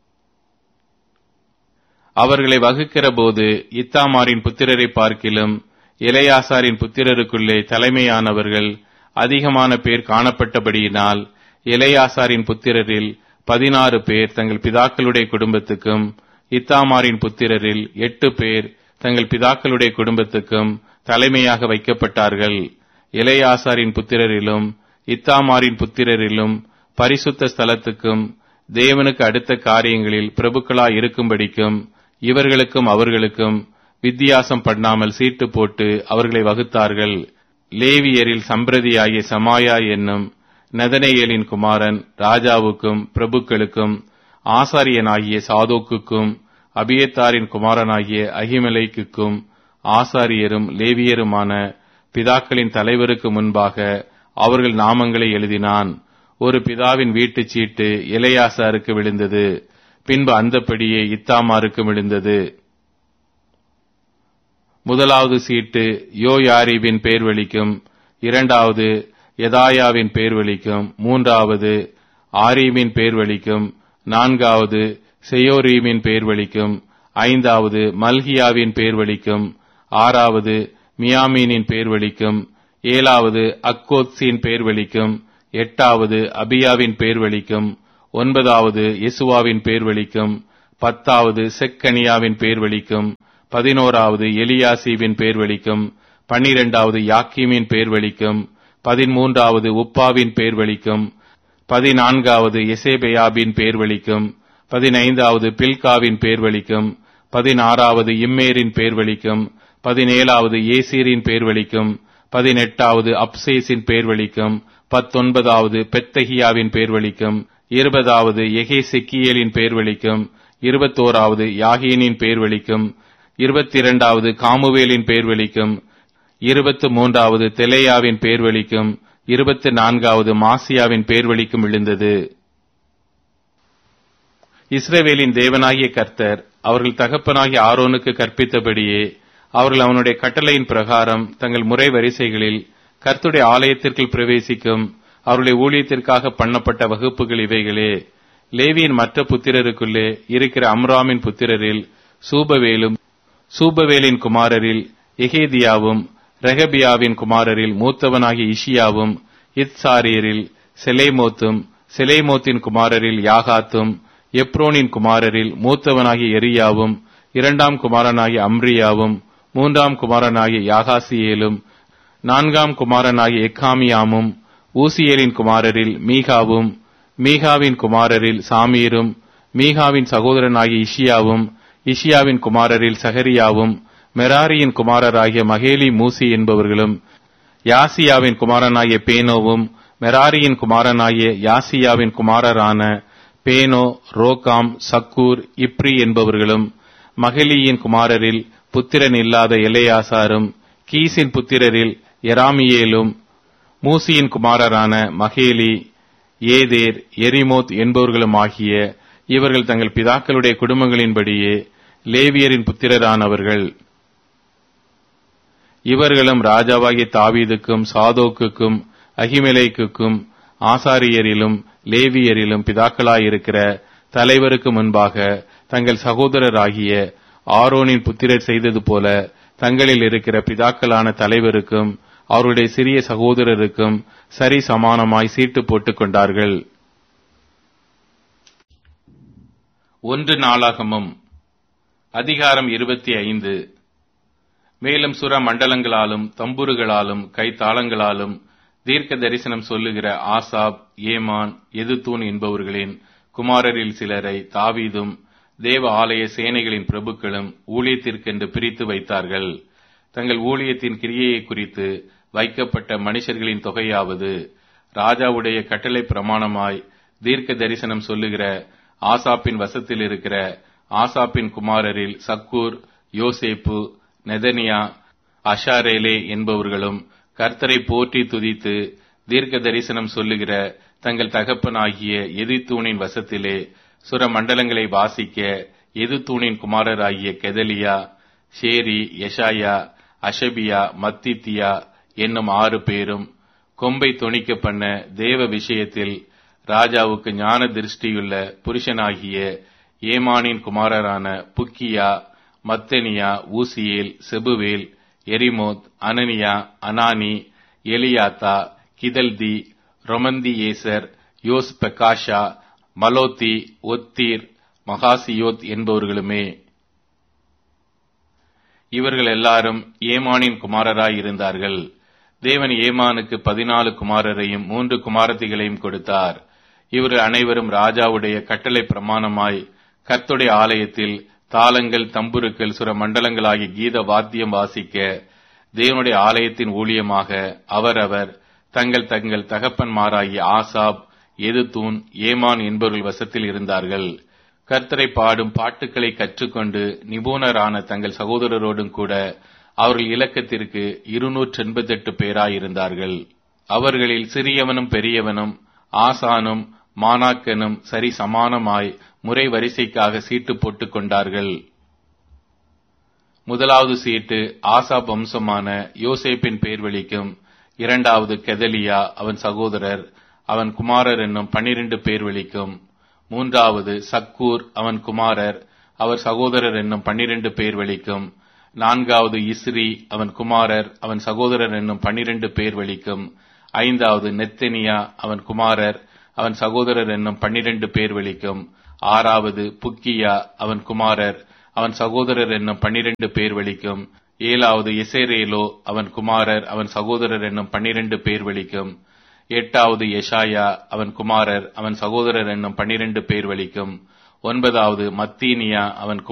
அவர்களை வகுக்கிற போது இத்தாமாரின் புத்திரரை பார்க்கிலும் எலெயாசாரின் புத்திரருக்குள்ளே தலைமையானவர்கள் அதிகமான பேர் காணப்பட்டபடியினால் எலெயாசாரின் புத்திரரில் பதினாறு பேர் தங்கள் பிதாக்களுடைய குடும்பத்துக்கும் இத்தாமாரின் புத்திரரில் எட்டு பேர் தங்கள் பிதாக்களுடைய குடும்பத்துக்கும் தலைமையாக வைக்கப்பட்டார்கள். எலெயாசாரின் புத்திரரிலும் இத்தாமாரின் புத்திரரிலும் பரிசுத்த ஸ்தலத்துக்கும் தேவனுக்கு அடுத்த காரியங்களில் பிரபுக்களாய் இருக்கும்படிக்கும் இவர்களுக்கும் அவர்களுக்கும் வித்தியாசம் பண்ணாமல் சீட்டு போட்டு அவர்களை வகுத்தார்கள். லேவியரில் சம்பிரதியாகிய சமாயா என்னும் நெதனேயேலின் குமாரன் ராஜாவுக்கும் பிரபுக்களுக்கும் ஆசாரியனாகிய சாதோக்குக்கும் அபியத்தாரின் குமாரனாகிய அகிமெலேக்குக்கும் ஆசாரியரும் லேவியருமான பிதாக்களின் தலைவருக்கு முன்பாக அவர்கள் நாமங்களை எழுதினான். ஒரு பிதாவின் வீட்டுச் சீட்டு எலெயாசாருக்கு விழுந்தது. பின்பு அந்தப்படியே இத்தாமாருக்கு விழுந்தது. முதலாவது சீட்டு யோயாரீபின் பேர் வழிக்கும், இரண்டாவது யதாயாவின் பேர் வழிக்கும், மூன்றாவது ஆரீமின் பேர் வழிக்கும், நான்காவது செயோரீமின் பேர் வழிக்கும், ஐந்தாவது மல்கியாவின் பேர் வழிக்கும், ஆறாவது மியாமீனின் பேர் வழிக்கும், ஏழாவது அக்கோத்சின் பேர் வழிக்கும், எட்டாவது அபியாவின் பேர் வழிக்கும், ஒன்பதாவது யெசுவாவின் பேர் வழிக்கும், பத்தாவது செக்கனியாவின் பேர் வழிக்கும், பதினோராவது எலியாசிவின் பேர் வழிக்கும், பன்னிரண்டாவது யாக்கீமின் பேர் வழிக்கும், பதிமூன்றாவது உப்பாவின் பேர் வழிக்கும், பதினான்காவது எசேபெயாபின் பேர் வழிக்கும், பதினைந்தாவது பில்காவின் பேர் வழிக்கும், பதினாறாவது இம்மேரின் பேர் வழிக்கும், பதினேழாவது ஏசீரின் பேர் வழிக்கும், பதினெட்டாவது அப்சேசின் பேர் வழிக்கும், பத்தொன்பதாவது பெத்தகியாவின் பேர் வழிக்கும், இருபதாவது எகேசெக்கியேலின் பேர் வழிக்கும், இருபத்தோராவது யாகீனின் பேர் வழிக்கும், இருபத்தி இரண்டாவது காமுவேலின் பேர் வழிக்கும், இருபத்து மூன்றாவது தெலேயாவின் பேர் வழிக்கும், இருபத்தி நான்காவது மாசியாவின் பேர் வழிக்கும் விழுந்தது. இஸ்ரவேலின் தேவனாகிய கர்த்தர் அவர்கள் தகப்பனாகிய ஆரோனுக்கு கற்பித்தபடியே அவர்கள் அவனுடைய கட்டளையின் பிரகாரம் தங்கள் முறை வரிசைகளில் கர்த்தருடைய ஆலயத்திற்குள் பிரவேசிக்கும் அவருடைய ஊழியத்திற்காக பண்ணப்பட்ட வகுப்புகள் இவைகளே. லேவியின் மற்ற புத்திரருக்குள்ளே இருக்கிற அம்ராமின் புத்திரரில் சூபவேலும், சூபவேலின் குமாரரில் எகேதியாவும், ரெகபியாவின் குமாரரில் மூத்தவனாகிய இஷியாவும், இத்சாரியரில் செலேமோத்தும், செலேமோத்தின் குமாரரில் யாகாத்தும், எப்ரோனின் குமாரரில் மூத்தவனாகிய எரியாவும், இரண்டாம் குமாரனாகிய அம்ரியாவும், மூன்றாம் குமாரனாகிய யாகாசியேலும், நான்காம் குமாரனாகிய எக்காமியாமும், ஊசியேலின் குமாரரில் மீகாவும், மீகாவின் குமாரரில் சாமீரும், மீகாவின் சகோதரனாகிய இஷியாவும், இஷியாவின் குமாரரில் சகரியாவும், மெராரியின் குமாரராகிய மகேலி மூசி என்பவர்களும், யாசியாவின் குமாரனாகிய பேனோவும், மெராரியின் குமாரனாகிய யாசியாவின் குமாரரான பேனோ, ரோகாம், சக்கூர், இப்ரி என்பவர்களும், மகலியின் குமாரரில் புத்திரன் இல்லாத எலேயாசாரும், கீசின் புத்திரரில் எராமியேலும், மூசியின் குமாரரான மகேலி, ஏதேர், எரிமோத் என்பவர்களும் ஆகிய இவர்கள் தங்கள் பிதாக்களுடைய குடும்பங்களின்படியே லேவியரின் புத்திரரானவர்கள். இவர்களும் ராஜாவாகிய தாவீதுக்கும் சாதோக்குக்கும் அகிமெலேக்குக்கும் ஆசாரியரிலும் லேவியரிலும் பிதாக்களாயிருக்கிற தலைவருக்கு முன்பாக தங்கள் சகோதரராகிய ஆரோனின் புத்திரர் செய்தது போல தங்களில் இருக்கிற பிதாக்களான தலைவருக்கும் அவருடைய சிறிய சகோதரருக்கும் சரி சமானமாய் சீட்டு போட்டுக் கொண்டார்கள். ஒன்று நாளாகமும் அதிகாரம் இருபத்தி ஐந்து. மேலும் சுர மண்டலங்களாலும் தம்புருகளாலும் கைத்தாளங்களாலும் தீர்க்க தரிசனம் சொல்லுகிற ஆசாப், ஏமான், எதுத்தூன் என்பவர்களின் குமாரரில் சிலரை தாவீதும் தேவ ஆலய சேனைகளின் பிரபுக்களும் ஊழியத்திற்கென்று பிரித்து வைத்தார்கள். தங்கள் ஊழியத்தின் கிரியையை குறித்து வைக்கப்பட்ட மனுஷர்களின் தொகையாவது, ராஜாவுடைய கட்டளை பிரமாணமாய் தீர்க்க தரிசனம் சொல்லுகிற ஆசாப்பின் வசத்தில் இருக்கிற ஆசாப்பின் குமாரரில் சக்கூர், யோசேப்பு, நெதனியா, அஷாரேலே என்பவர்களும் கர்த்தரை போற்றி துதித்து தீர்க்க தரிசனம் சொல்லுகிற தங்கள் தகப்பனாகிய எதித்தூனின் வசத்திலே சுர மண்டலங்களை வாசிக்க எதுத்தூனின் குமாரராகிய கெதலியா, ஷேரி, யெஷாயா, அஷபியா, மத்தித்தியா என்னும் ஆறு பேரும் கொம்பை தொனிக்க பண்ண தேவ விஷயத்தில் ராஜாவுக்கு ஞான திருஷ்டியுள்ள புருஷனாகிய ஏமானின் குமாரரான புக்கியா, மத்தனியா, ஊசியேல், செபுவேல், எரிமோத், அனனியா, அனானி, எலியாத்தா, கிதல்தி, ரொமந்தியேசர், யோஸ் பெக்காஷா, மலோத்தி, ஒத்தீர், மகாசியோத் என்பவர்களுமே. இவர்கள் எல்லாரும் ஏமானின் குமாரராயிருந்தார்கள். தேவன் ஏமானுக்கு பதினாலு குமாரரையும் மூன்று குமாரத்திகளையும் கொடுத்தார். இவர்கள் அனைவரும் ராஜாவுடைய கட்டளை பிரமாணமாய் கர்த்தருடைய ஆலயத்தில் தாளங்கள், தம்புருக்கள், சுர மண்டலங்களாகிய கீத வாத்தியம் வாசிக்க தேவனுடைய ஆலயத்தின் ஊழியமாக அவரவர் தங்கள் தங்கள் தகப்பன்மாராகிய ஆசாப், எதுத்தூன், ஏமான் என்பவர்கள் வசத்தில் இருந்தார்கள். கர்த்தரை பாடும் பாட்டுக்களை கற்றுக்கொண்டு நிபுணரான தங்கள் சகோதரரோடும் கூட அவர்கள் இலக்கத்திற்கு இருநூற்று எண்பத்தி எட்டு பேராயிருந்தார்கள். அவர்களில் சிறியவனும் பெரியவனும் ஆசானும் மானாக்கனும் சரி சமானமாய் முறை வரிசைக்காக சீட்டு போட்டுக் கொண்டார்கள். முதலாவது சீட்டு ஆசாப் வம்சமான யோசேப்பின் பேர் வழிக்கும், இரண்டாவது கெதலியா அவன் சகோதரர் அவன் குமாரர் என்னும் பன்னிரண்டு பேர் வழிக்கும், மூன்றாவது சக்கூர் அவன் குமாரர் அவர் சகோதரர் என்னும் பன்னிரண்டு பேர் வழிக்கும், நான்காவது இஸ்ரி அவன் குமாரர் அவன் சகோதரர் என்னும் பன்னிரண்டு பேர் வெளிக்கும். ஐந்தாவது நெத்தனியா அவன் குமாரர் அவன் சகோதரர் என்னும் பன்னிரண்டு பேர் வெளிக்கும். ஆறாவது புக்கியா அவன் குமாரர் அவன் சகோதரர் என்னும் பன்னிரண்டு பேர் வெளிக்கும். ஏழாவது எசேரேலோ அவன் குமாரர் அவன் சகோதரர் என்னும் பன்னிரண்டு பேர் வெளிக்கும். எட்டாவது எஷாயா அவன் குமாரர் அவன் சகோதரர் என்னும் பன்னிரண்டு பேர் வெளிக்கும். ஒன்பதாவது மத்தீனியா அவன்